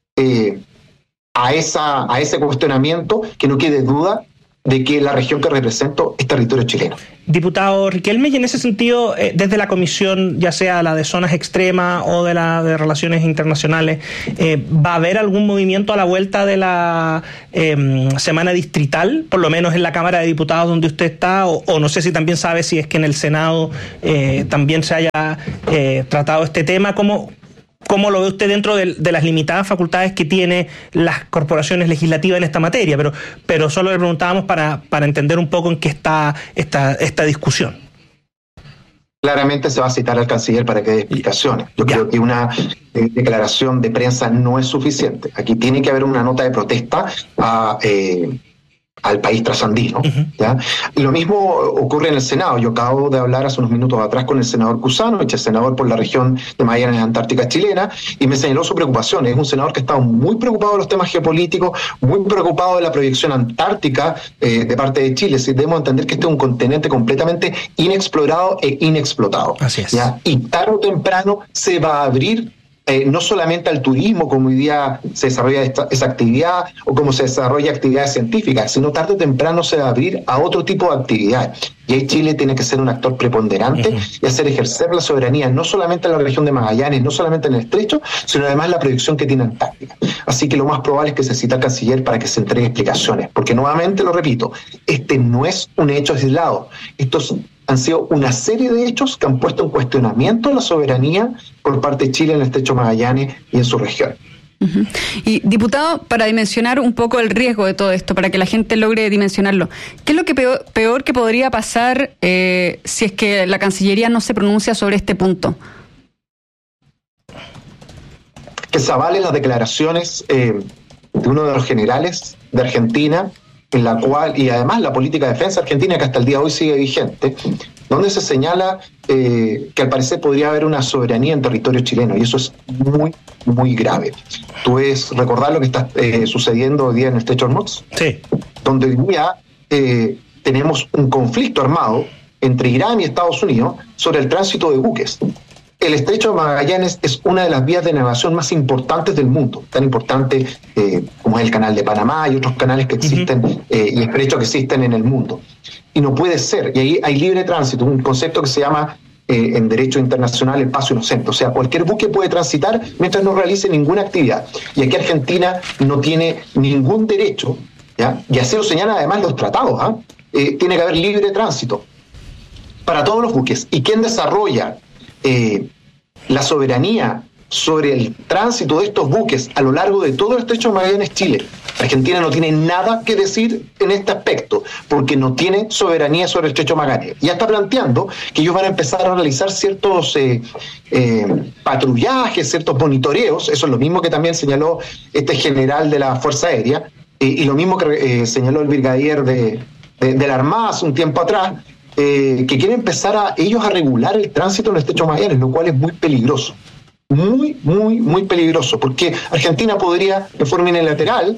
a ese cuestionamiento, que no quede duda de que la región que represento es territorio chileno. Diputado Riquelme, y en ese sentido, desde la comisión, ya sea la de zonas extremas o de la de relaciones internacionales, ¿va a haber algún movimiento a la vuelta de la semana distrital, por lo menos en la Cámara de Diputados donde usted está, o no sé si también sabe si es que en el Senado también se haya tratado este tema? ¿Cómo lo ve usted dentro de las limitadas facultades que tiene las corporaciones legislativas en esta materia? Pero solo le preguntábamos para entender un poco en qué está esta discusión. Claramente se va a citar al canciller para que dé explicaciones. Yo creo que una declaración de prensa no es suficiente. Aquí tiene que haber una nota de protesta al país trasandino. ¿Ya? Y lo mismo ocurre en el Senado. Yo acabo de hablar hace unos minutos atrás con el senador Cusano, el senador por la región de Magallanes Antártica chilena, y me señaló su preocupación. Es un senador que está muy preocupado de los temas geopolíticos, muy preocupado de la proyección antártica de parte de Chile. Si debemos entender que este es un continente completamente inexplorado e inexplotado. Así es. ¿Ya? Y tarde o temprano se va a abrir no solamente al turismo, como hoy día se desarrolla esa actividad, o como se desarrolla actividades científicas, sino tarde o temprano se va a abrir a otro tipo de actividades. Y ahí Chile tiene que ser un actor preponderante y hacer ejercer la soberanía, no solamente en la región de Magallanes, no solamente en el estrecho, sino además la proyección que tiene Antártica. Así que lo más probable es que se cita al canciller para que se entregue explicaciones, porque nuevamente lo repito, este no es un hecho aislado. Estos han sido una serie de hechos que han puesto en cuestionamiento la soberanía por parte de Chile en el estrecho Magallanes y en su región. Y, diputado, para dimensionar un poco el riesgo de todo esto, para que la gente logre dimensionarlo, ¿qué es lo que peor que podría pasar si es que la Cancillería no se pronuncia sobre este punto? Que se avalen las declaraciones de uno de los generales de Argentina, en la cual, y además la política de defensa argentina, que hasta el día de hoy sigue vigente, donde se señala que al parecer podría haber una soberanía en territorio chileno, y eso es muy, muy grave. ¿Tú ves recordar lo que está sucediendo hoy día en el estrecho de Hormuz? Sí. Donde hoy día tenemos un conflicto armado entre Irán y Estados Unidos sobre el tránsito de buques. El estrecho de Magallanes es una de las vías de navegación más importantes del mundo, tan importante como es el canal de Panamá y otros canales que existen y estrechos que existen en el mundo. Y no puede ser, y ahí hay libre tránsito, un concepto que se llama en derecho internacional el paso inocente, o sea, cualquier buque puede transitar mientras no realice ninguna actividad. Y aquí Argentina no tiene ningún derecho, ¿ya? Y así lo señalan además los tratados, tiene que haber libre tránsito para todos los buques. ¿Y quién desarrolla la soberanía sobre el tránsito de estos buques a lo largo de todo el estrecho de Magallanes? Chile. Argentina no tiene nada que decir en este aspecto, porque no tiene soberanía sobre el estrecho de Magallanes. Ya está planteando que ellos van a empezar a realizar ciertos patrullajes, ciertos monitoreos. Eso es lo mismo que también señaló este general de la Fuerza Aérea, y lo mismo que señaló el brigadier de la Armada hace un tiempo atrás, que quieren empezar ellos a regular el tránsito en el estrecho de Magallanes, lo cual es muy peligroso. Muy, muy, muy peligroso, porque Argentina podría, de forma unilateral,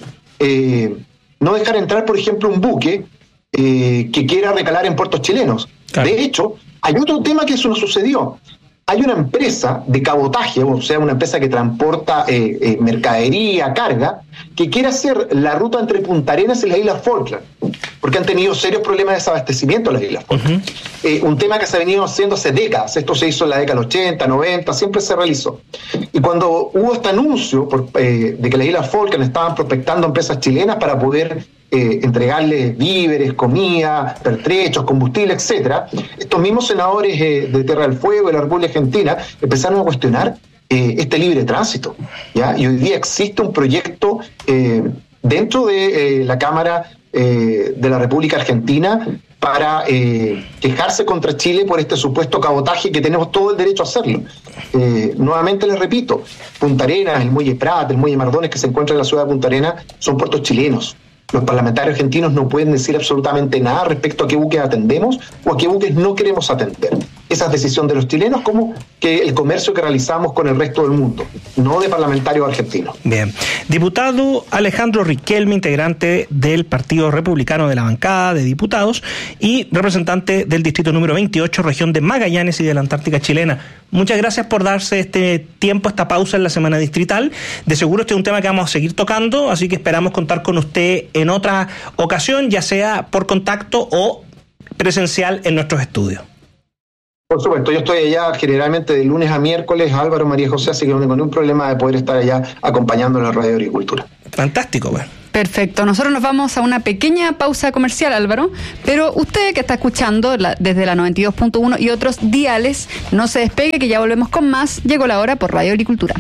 no dejar entrar, por ejemplo, un buque que quiera recalar en puertos chilenos. Claro. De hecho, hay otro tema que eso no sucedió. Hay una empresa de cabotaje, o sea, una empresa que transporta mercadería, carga, que quiere hacer la ruta entre Punta Arenas y las Islas Falkland, porque han tenido serios problemas de desabastecimiento en las Islas Falkland. Un tema que se ha venido haciendo hace décadas. Esto se hizo en la década del 80, 90, siempre se realizó. Y cuando hubo este anuncio de que las Islas Falkland estaban prospectando empresas chilenas para poder entregarles víveres, comida, pertrechos, combustible, etcétera, estos mismos senadores de Tierra del Fuego y la República Argentina empezaron a cuestionar este libre tránsito, ¿ya? Y hoy día existe un proyecto dentro de la Cámara de la República Argentina para quejarse contra Chile por este supuesto cabotaje, que tenemos todo el derecho a hacerlo. Nuevamente les repito, Punta Arenas, el Muelle Prat, el Muelle Mardones, que se encuentra en la ciudad de Punta Arenas, son puertos chilenos. Los parlamentarios argentinos no pueden decir absolutamente nada respecto a qué buques atendemos o a qué buques no queremos atender. Esa es decisión de los chilenos, como que el comercio que realizamos con el resto del mundo, no de parlamentarios argentinos. Bien. Diputado Alejandro Riquelme, integrante del Partido Republicano de la bancada de diputados y representante del distrito número 28, región de Magallanes y de la Antártica chilena. Muchas gracias por darse este tiempo, esta pausa en la semana distrital. De seguro este es un tema que vamos a seguir tocando, así que esperamos contar con usted en otra ocasión, ya sea por contacto o presencial en nuestros estudios. Por supuesto, yo estoy allá generalmente de lunes a miércoles, Álvaro, María José, así que no tengo ningún problema de poder estar allá acompañando en la Radio Agricultura. Fantástico, güey. Perfecto, nosotros nos vamos a una pequeña pausa comercial, Álvaro, pero usted que está escuchando desde la 92.1 y otros diales, no se despegue, que ya volvemos con más. Llegó la hora por Radio Agricultura.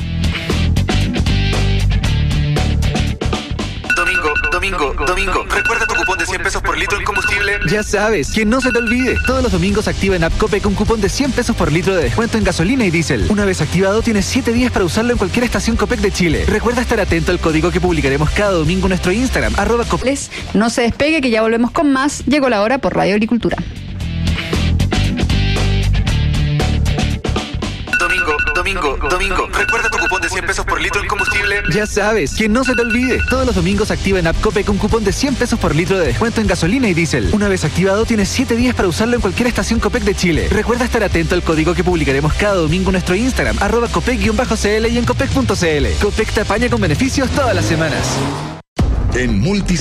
Domingo, recuerda tu cupón de 100 pesos por litro en combustible. Ya sabes, que no se te olvide. Todos los domingos activa en App Copec un cupón de 100 pesos por litro de descuento en gasolina y diésel. Una vez activado, tienes 7 días para usarlo en cualquier estación Copec de Chile. Recuerda estar atento al código que publicaremos cada domingo en nuestro Instagram, @Copec. No se despegue, que ya volvemos con más. Llegó la hora por Radio Agricultura. Domingo, recuerda tu cupón de 100 pesos por litro en combustible. Ya sabes, que no se te olvide. Todos los domingos activa en App Copec un cupón de 100 pesos por litro de descuento en gasolina y diésel. Una vez activado, tienes 7 días para usarlo en cualquier estación Copec de Chile. Recuerda estar atento al código que publicaremos cada domingo en nuestro Instagram, @Copec_CL y en Copec.cl. Copec te apaña con beneficios todas las semanas. En